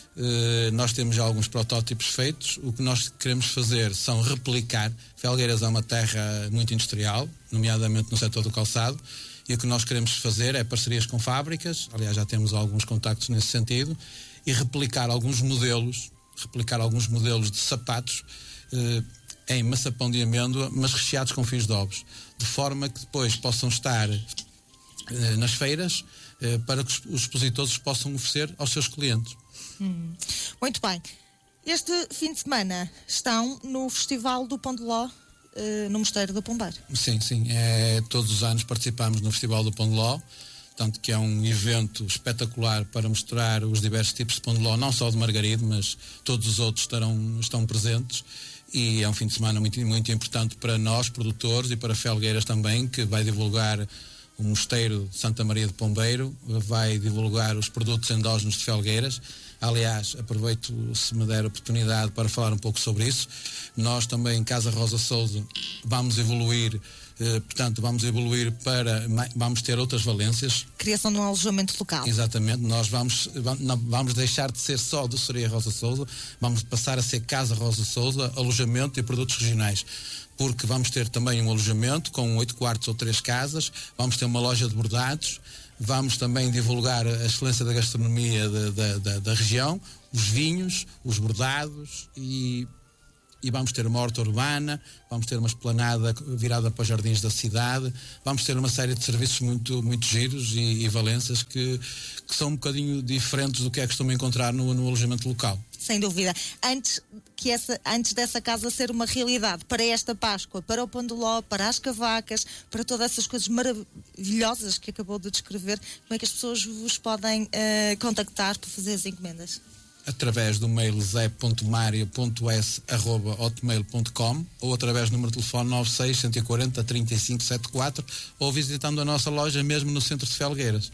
Uh, nós temos já alguns protótipos feitos. O que nós queremos fazer são replicar. Felgueiras é uma terra muito industrial, nomeadamente no setor do calçado, e o que nós queremos fazer é parcerias com fábricas, aliás já temos alguns contactos nesse sentido, e replicar alguns modelos, replicar alguns modelos de sapatos uh, em maçapão de amêndoa, mas recheados com fios de ovos, de forma que depois possam estar uh, nas feiras uh, para que os, os expositores possam oferecer aos seus clientes. Hum. Muito bem. Este fim de semana estão no Festival do Pão de Ló, uh, no Mosteiro do Pombeiro. Sim, sim. É, todos os anos participamos no Festival do Pão de Ló, tanto que é um evento espetacular para mostrar os diversos tipos de pão de ló, não só de Margarido, mas todos os outros estarão, estão presentes. E é um fim de semana muito, muito importante para nós, produtores, e para Felgueiras também, que vai divulgar o Mosteiro de Santa Maria de Pombeiro vai divulgar os produtos endógenos de Felgueiras. Aliás, aproveito, se me der a oportunidade, para falar um pouco sobre isso. Nós também, em Casa Rosa Sousa, vamos evoluir, eh, portanto, vamos evoluir para, vamos ter outras valências. Criação de um alojamento local. Exatamente, nós vamos, vamos deixar de ser só doçaria Rosa Sousa, vamos passar a ser Casa Rosa Sousa, alojamento e produtos regionais. Porque vamos ter também um alojamento com oito quartos ou três casas, vamos ter uma loja de bordados, vamos também divulgar a excelência da gastronomia da, da, da, da região, os vinhos, os bordados e, e vamos ter uma horta urbana, vamos ter uma esplanada virada para os jardins da cidade, vamos ter uma série de serviços muito, muito giros e, e valências que, que são um bocadinho diferentes do que é costume encontrar no, no alojamento local. Sem dúvida. Antes, que essa, antes dessa casa ser uma realidade, para esta Páscoa, para o Pão de Ló, para as cavacas, para todas essas coisas maravilhosas que acabou de descrever, como é que as pessoas vos podem uh, contactar para fazer as encomendas? Através do mail zé ponto mario ponto s arroba hotmail ponto com ou através do número de telefone nove seis, um quatro zero, três cinco sete quatro ou visitando a nossa loja mesmo no centro de Felgueiras.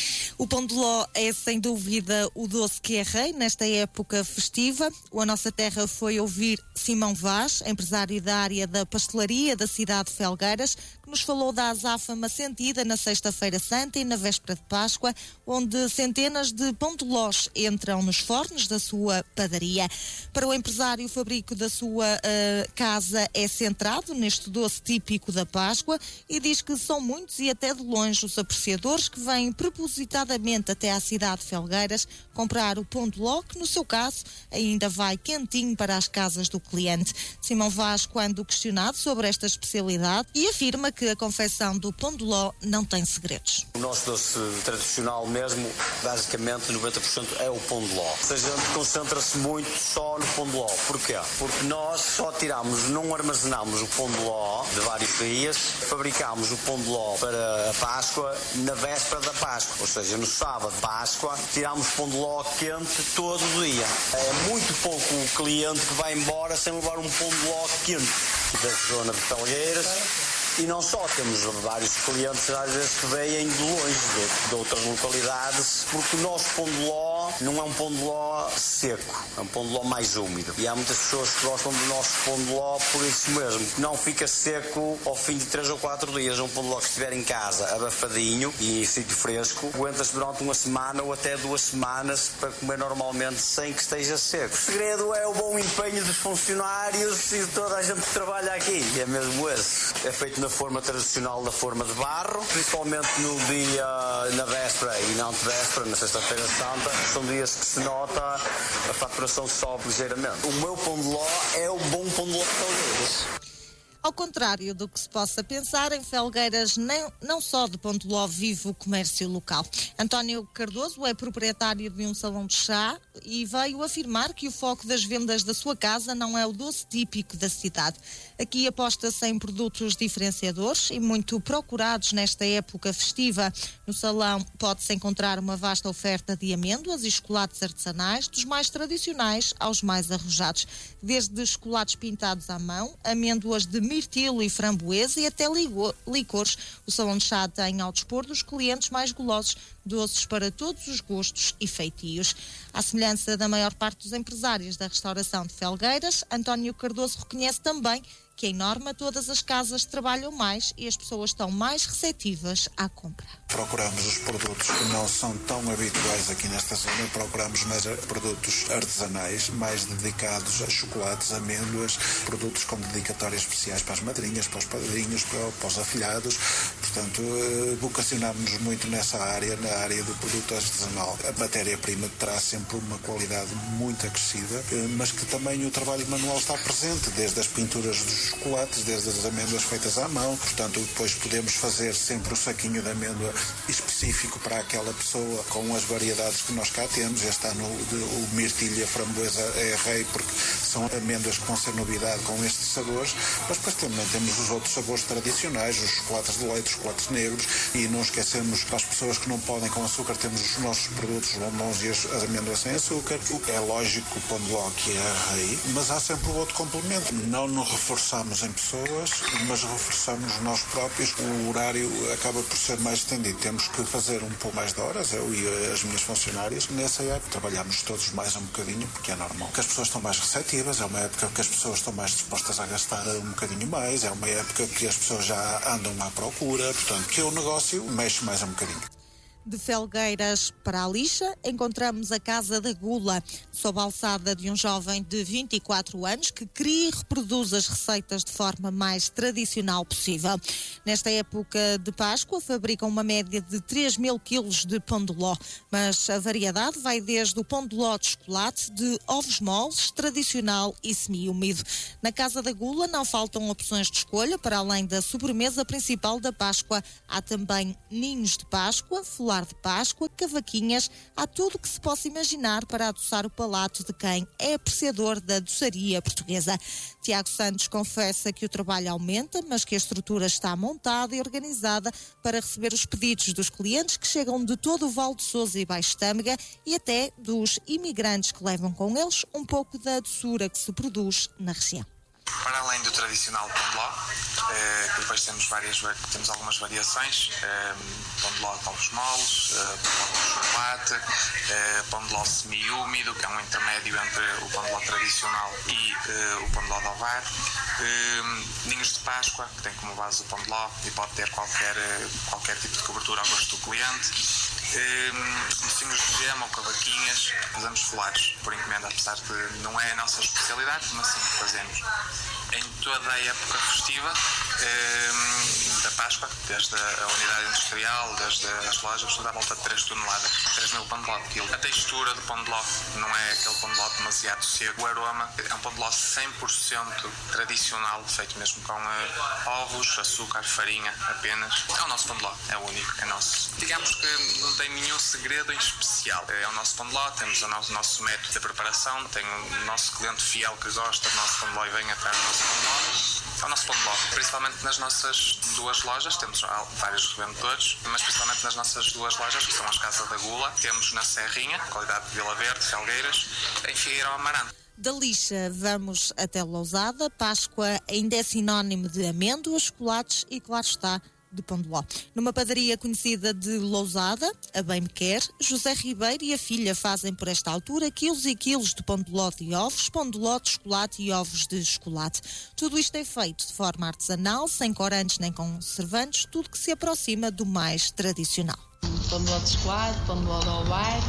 O Pão de Ló é sem dúvida o doce que é rei nesta época festiva. O A Nossa Terra foi ouvir Simão Vaz, empresário da área da pastelaria da cidade de Felgueiras, que nos falou da azáfama sentida na Sexta-feira Santa e na véspera de Páscoa, onde centenas de pão de lós entram nos fornos da sua padaria. Para o empresário, o fabrico da sua uh, casa é centrado neste doce típico da Páscoa e diz que são muitos e até de longe os apreciadores que vêm propositadamente até à cidade de Felgueiras comprar o pão de ló, que no seu caso ainda vai quentinho para as casas do cliente. Simão Vaz, quando questionado sobre esta especialidade, e afirma que a confecção do pão de ló não tem segredos. O nosso doce tradicional mesmo, basicamente noventa por cento é o pão de ló. Ou seja, a gente concentra-se muito só no pão de ló. Porquê? Porque nós só tiramos, não armazenamos o pão de ló de vários dias, fabricamos o pão de ló para a Páscoa na véspera da Páscoa. Ou seja, no sábado de Páscoa, tiramos pão de ló quente todo o dia. É muito pouco o cliente que vai embora sem levar um pão de ló quente da zona de Felgueiras. E não só, temos vários clientes às vezes que vêm de longe, de, de outras localidades, porque o nosso pão de ló não é um pão de ló seco, é um pão de ló mais úmido. E há muitas pessoas que gostam do nosso pão de ló por isso mesmo, que não fica seco ao fim de três ou quatro dias. É um pão de ló que estiver em casa, abafadinho e em sítio fresco, aguenta-se durante uma semana ou até duas semanas para comer normalmente sem que esteja seco. O segredo é o bom empenho dos funcionários e de toda a gente que trabalha aqui. E é mesmo esse. É feito na forma tradicional da forma de barro, principalmente no dia, na véspera e na antevéspera, na Sexta-feira Santa, são dias que se nota a faturação sobe ligeiramente. O meu pão de ló é o bom pão de ló de Felgueiras. Ao contrário do que se possa pensar, em Felgueiras nem, não só de pão de ló vive o comércio local. António Cardoso é proprietário de um salão de chá e veio afirmar que o foco das vendas da sua casa não é o doce típico da cidade. Aqui aposta-se em produtos diferenciadores e muito procurados nesta época festiva. No salão pode-se encontrar uma vasta oferta de amêndoas e chocolates artesanais, dos mais tradicionais aos mais arrojados. Desde chocolates pintados à mão, amêndoas de mirtilo e framboesa e até licores. O salão de chá tem ao dispor dos clientes mais golosos doces para todos os gostos e feitios. À semelhança da maior parte dos empresários da restauração de Felgueiras, António Cardoso reconhece também que, em norma, todas as casas trabalham mais e as pessoas estão mais receptivas à compra. Procuramos os produtos que não são tão habituais aqui nesta zona, procuramos mais produtos artesanais, mais dedicados a chocolates, amêndoas, produtos com dedicatórias especiais para as madrinhas, para os padrinhos, para, para os afilhados. Portanto, vocacionamos-nos muito nessa área, na área do produto artesanal. A matéria-prima terá sempre uma qualidade muito acrescida, mas que também o trabalho manual está presente, desde as pinturas dos chocolates, desde as amêndoas feitas à mão. Portanto, depois podemos fazer sempre o saquinho de amêndoa específico para aquela pessoa, com as variedades que nós cá temos. Este ano o mirtilho e a framboesa é rei, porque são amêndoas que vão ser novidade com estes sabores, mas depois também temos os outros sabores tradicionais, os chocolates de leite, os chocolates negros, e não esquecemos, para as pessoas que não podem com açúcar, temos os nossos produtos, os bombons e as, as amêndoas sem açúcar. É lógico que o pão de ló que é a rei, mas há sempre o outro complemento. Não nos reforçamos em pessoas, mas reforçamos nós próprios. O horário acaba por ser mais estendido. Temos que fazer um pouco mais de horas, eu e as minhas funcionárias. Nessa época trabalhamos todos mais um bocadinho, porque é normal que as pessoas estão mais receptivas, é uma época que as pessoas estão mais dispostas a gastar um bocadinho mais, é uma época que as pessoas já andam à procura, portanto, que o negócio mexe mais um bocadinho. De Felgueiras para a Lixa, encontramos a Casa da Gula, sob a alçada de um jovem de vinte e quatro anos que cria e reproduz as receitas de forma mais tradicional possível. Nesta época de Páscoa, fabricam uma média de três mil quilos de pão de ló, mas a variedade vai desde o pão de ló de chocolate, de ovos moles, tradicional e semi-úmido. Na Casa da Gula não faltam opções de escolha, para além da sobremesa principal da Páscoa. Há também ninhos de Páscoa, folar de Páscoa, cavaquinhas, há tudo o que se possa imaginar para adoçar o palato de quem é apreciador da doçaria portuguesa. Tiago Santos confessa que o trabalho aumenta, mas que a estrutura está montada e organizada para receber os pedidos dos clientes que chegam de todo o Val de Sousa e Baixo Tâmega e até dos imigrantes que levam com eles um pouco da doçura que se produz na região. Para além do tradicional pão de ló, eh, que depois temos, várias, temos algumas variações, eh, pão de ló de ovos moles, eh, pão de ló de chocolate, eh, pão de ló semi-úmido, que é um intermédio entre o pão de ló tradicional e eh, o pão de ló de ovar, eh, ninhos de Páscoa, que tem como base o pão de ló e pode ter qualquer, qualquer tipo de cobertura ao gosto do cliente. Docinhos de gema ou cavaquinhas, fazemos folares por encomenda, apesar de não é a nossa especialidade, mas sim fazemos em toda a época festiva eh, da Páscoa, desde a unidade industrial, desde as lojas, dá volta de três toneladas, três mil pão de ló por quilo. A textura do pão de ló não é aquele pão de ló demasiado seco. O aroma é um pão de ló cem por cento tradicional, feito mesmo com eh, ovos, açúcar, farinha apenas. É o nosso pão de ló, é o único, é nosso. Digamos que não tem nenhum segredo em especial. É o nosso pão de ló, temos o nosso, nosso método de preparação, tem o nosso cliente fiel que gosta do nosso pão de ló e vem atrás do nosso pão de ló. É o nosso pão de ló, principalmente nas nossas duas lojas, temos vários revendedores, mas principalmente nas nossas duas lojas, que são as Casa da Gula, temos na Serrinha, qualidade de Vila Verde, Felgueiras, em Figueirão Amarante. Da Lixa vamos até Lousada. Páscoa ainda é sinónimo de amêndoas, chocolates e, claro está, de pão de ló. Numa padaria conhecida de Lousada, a Bem Me Quer, José Ribeiro e a filha fazem por esta altura quilos e quilos de pão de ló de ovos, pão de ló de chocolate e ovos de chocolate. Tudo isto é feito de forma artesanal, sem corantes nem conservantes, tudo que se aproxima do mais tradicional. Pão de ló de chocolate, pão de ló de ovar,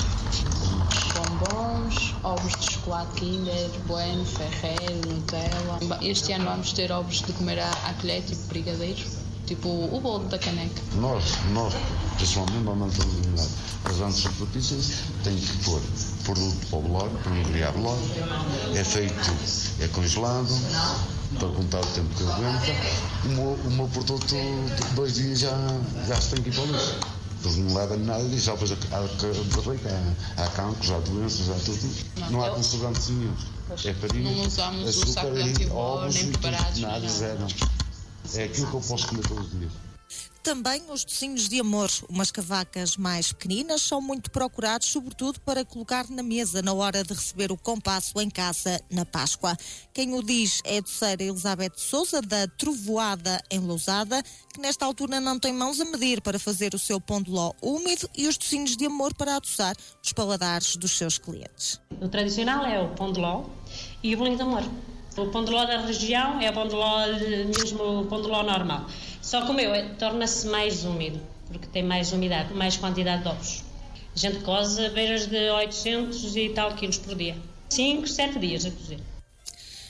bombons, ovos de chocolate Kinder, Bueno, Ferrero, Nutella. Este ano vamos ter ovos de comer à, à colher, tipo brigadeiros. Tipo o bolo da caneca. Nós, nós, pessoalmente, não mantemos nada. As grandes superfícies têm que pôr produto para o blog, para não criar blog. É feito, é congelado, para contar o tempo que aguenta. O meu, o meu produto, dois dias já, já se tem que ir para o lixo. Eles não levam nada disso, já depois há, há, há cancros, há doenças, há tudo. Não, não há conservantes nenhum. É farinha, não usamos açúcar, o saco de ovos, nem preparados. Nada, zero. É aquilo que eu posso comer todos os dias. Também os docinhos de amor, umas cavacas mais pequeninas, são muito procurados, sobretudo para colocar na mesa na hora de receber o compasso em casa na Páscoa. Quem o diz é a doceira Elizabeth de Sousa, da Trovoada em Lousada, que nesta altura não tem mãos a medir para fazer o seu pão de ló úmido e os docinhos de amor para adoçar os paladares dos seus clientes. O tradicional é o pão de ló e o bolinho de amor. O pão de ló da região é o pão de ló, mesmo o pão de ló normal. Só que o meu é, torna-se mais úmido, porque tem mais umidade, mais quantidade de ovos. A gente coze a beiras de oitocentos e tal quilos por dia. cinco, sete dias a cozer.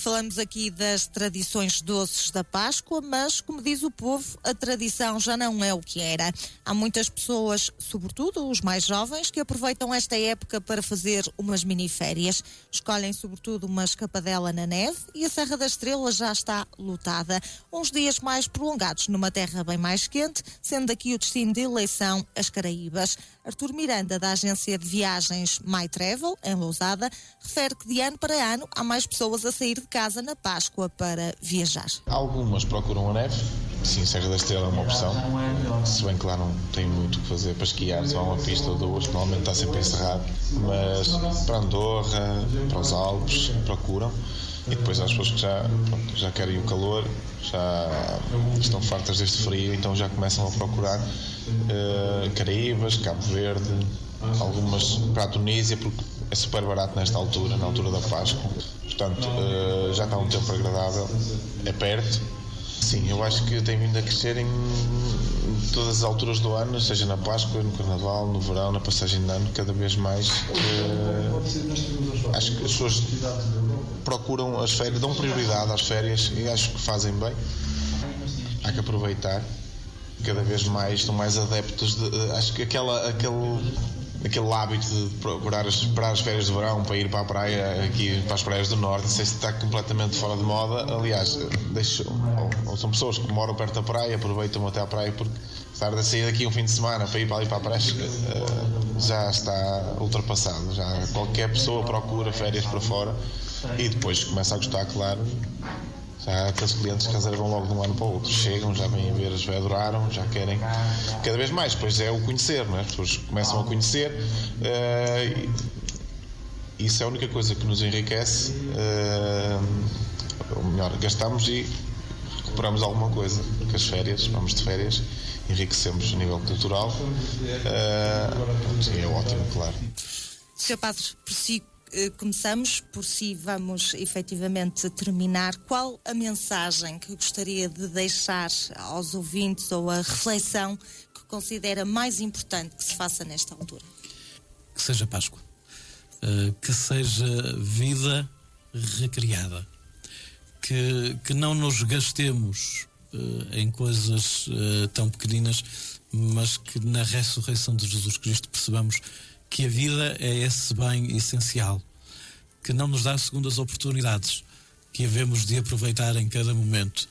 Falamos aqui das tradições doces da Páscoa, mas, como diz o povo, a tradição já não é o que era. Há muitas pessoas, sobretudo os mais jovens, que aproveitam esta época para fazer umas miniférias. Escolhem, sobretudo, uma escapadela na neve e a Serra da Estrela já está lotada. Uns dias mais prolongados numa terra bem mais quente, sendo aqui o destino de eleição as Caraíbas. Artur Miranda, da agência de viagens My Travel, em Lousada, refere que de ano para ano há mais pessoas a sair de casa na Páscoa para viajar. Algumas procuram a neve, sim, Serra da Estrela é uma opção, se bem que lá não tem muito o que fazer para esquiar, se vão a uma pista ou duas, normalmente está sempre encerrado, mas para Andorra, para os Alpes, procuram. E depois há as pessoas que já, pronto, já querem o calor, já estão fartas deste frio, então já começam a procurar uh, Caraíbas, Cabo Verde, algumas para a Tunísia, porque é super barato nesta altura, na altura da Páscoa. Portanto, uh, já está um tempo agradável, é perto. Sim, eu acho que tem vindo a crescer em todas as alturas do ano, seja na Páscoa, no Carnaval, no verão, na passagem de ano, cada vez mais. Uh, acho que as pessoas procuram as férias, dão prioridade às férias e acho que fazem bem. Há que aproveitar. Cada vez mais estão mais adeptos de. Uh, acho que aquela, aquele. aquele hábito de procurar esperar as férias de verão para ir para a praia, aqui para as praias do norte, não sei se está completamente fora de moda. Aliás, deixo, ou, ou são pessoas que moram perto da praia, aproveitam até à praia, porque estar a sair daqui um fim de semana para ir para ali para a praia uh, já está ultrapassado. Já qualquer pessoa procura férias para fora e depois começa a gostar, claro. Já há aqueles clientes que reservam logo de um ano para o outro, chegam, já vêm a ver, já adoraram, já querem cada vez mais. Depois é o conhecer, não é? As pessoas começam a conhecer, uh, e isso é a única coisa que nos enriquece, uh, ou melhor, gastamos e recuperamos alguma coisa, porque as férias, vamos de férias, enriquecemos a nível cultural, uh, sim, é ótimo, claro. senhor Padre, por si, começamos, por si vamos efetivamente terminar. Qual a mensagem que gostaria de deixar aos ouvintes ou a reflexão que considera mais importante que se faça nesta altura? Que seja Páscoa, uh, que seja vida recriada, que, que não nos gastemos uh, em coisas uh, tão pequeninas, mas que na ressurreição de Jesus Cristo percebamos que a vida é esse bem essencial, que não nos dá segundas oportunidades, que havemos de aproveitar em cada momento,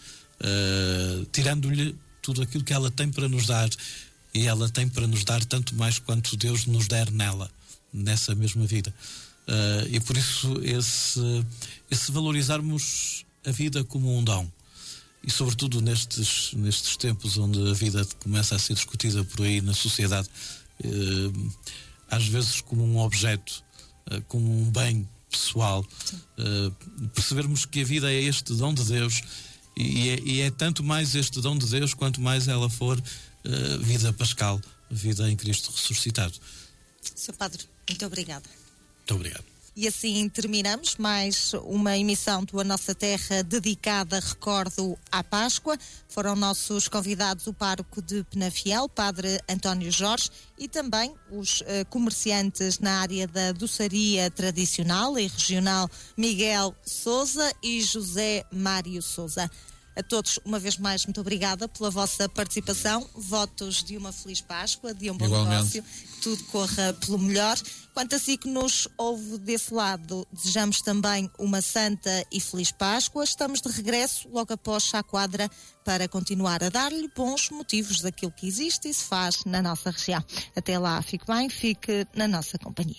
uh, tirando-lhe tudo aquilo que ela tem para nos dar, e ela tem para nos dar tanto mais quanto Deus nos der nela, nessa mesma vida. Uh, e por isso esse, esse valorizarmos a vida como um dom, e sobretudo nestes, nestes tempos onde a vida começa a ser discutida por aí na sociedade, uh, às vezes como um objeto, uh, como um bem pessoal, uh, percebermos que a vida é este dom de Deus, e é, e é tanto mais este dom de Deus quanto mais ela for uh, vida pascal, vida em Cristo ressuscitado. senhor Padre, muito obrigada. Muito obrigado. E assim terminamos mais uma emissão do A Nossa Terra dedicada, recordo, à Páscoa. Foram nossos convidados o pároco de Penafiel, Padre António Jorge, e também os uh, comerciantes na área da doçaria tradicional e regional, Miguel Sousa e José Mário Sousa. A todos, uma vez mais, muito obrigada pela vossa participação. Votos de uma feliz Páscoa, de um bom Igualmente. negócio, que tudo corra pelo melhor. Quanto a si que nos ouve desse lado, desejamos também uma santa e feliz Páscoa. Estamos de regresso logo após Chá Quadra para continuar a dar-lhe bons motivos daquilo que existe e se faz na nossa região. Até lá, fique bem, fique na nossa companhia.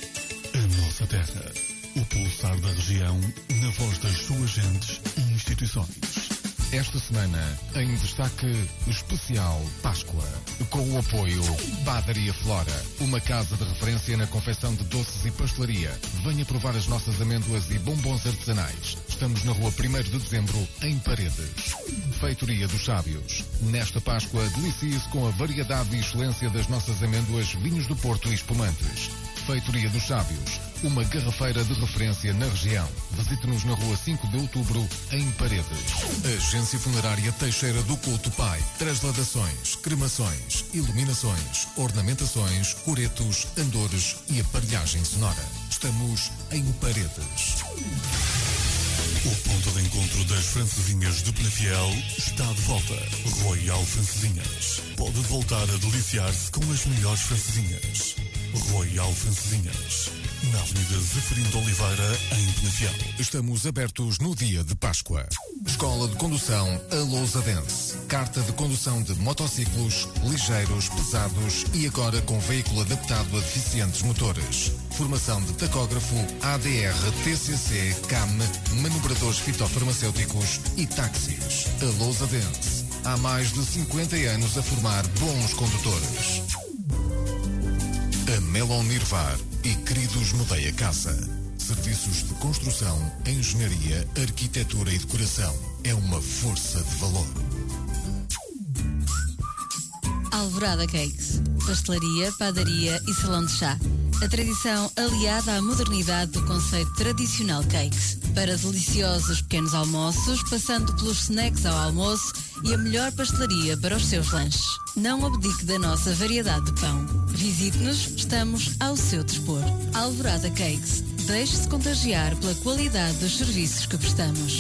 A Nossa Terra, o pulsar da região, na voz das suas gentes e instituições. Esta semana, em destaque especial Páscoa, com o apoio Padaria Flora, uma casa de referência na confecção de doces e pastelaria. Venha provar as nossas amêndoas e bombons artesanais. Estamos na rua primeiro de dezembro, em Paredes. Feitoria dos Sábios. Nesta Páscoa, delicie-se com a variedade e excelência das nossas amêndoas, vinhos do Porto e espumantes. Feitoria dos Sábios, uma garrafeira de referência na região. Visite-nos na rua cinco de outubro, em Paredes. Agência Funerária Teixeira do Couto Pai. Transladações, cremações, iluminações, ornamentações, coretos, andores e aparelhagem sonora. Estamos em Paredes. O ponto de encontro das francesinhas de Penafiel está de volta. Royal Francesinhas. Pode voltar a deliciar-se com as melhores francesinhas. Royal Francesinhas. Na Avenida Zeferino de Oliveira, em Penafiel. Estamos abertos no dia de Páscoa. Escola de Condução A Lousadense. Carta de condução de motociclos, ligeiros, pesados e agora com veículo adaptado a deficientes motores. Formação de tacógrafo, A D R, T C C, C A M, manobradores fitofarmacêuticos e táxis. A Lousadense. Há mais de cinquenta anos a formar bons condutores. A Melon Nirvar e Queridos Mudei a Casa. Serviços de construção, engenharia, arquitetura e decoração. É uma força de valor. Alvorada Cakes. Pastelaria, padaria e salão de chá. A tradição aliada à modernidade do conceito tradicional Cakes. Para deliciosos pequenos almoços, passando pelos snacks ao almoço e a melhor pastelaria para os seus lanches. Não abdique da nossa variedade de pão. Visite-nos, estamos ao seu dispor. Alvorada Cakes. Deixe-se contagiar pela qualidade dos serviços que prestamos.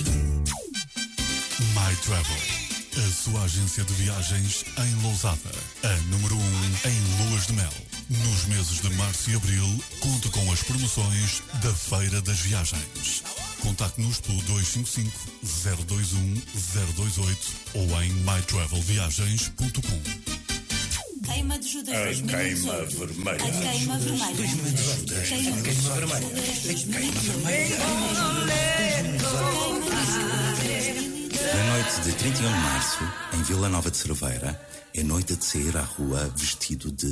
My Travel, a sua agência de viagens em Lousada. A número um em luas de mel. Nos meses de março e abril, conte com as promoções da Feira das Viagens. Contacte-nos pelo dois cinco cinco, zero dois um, zero dois oito ou em my travel viagens ponto com. Queima de Judas. A queima vermelha. A queima vermelha. Queima vermelha. Queima vermelha. Na noite de trinta e um de março, em Vila Nova de Cerveira, é noite de sair à rua vestido de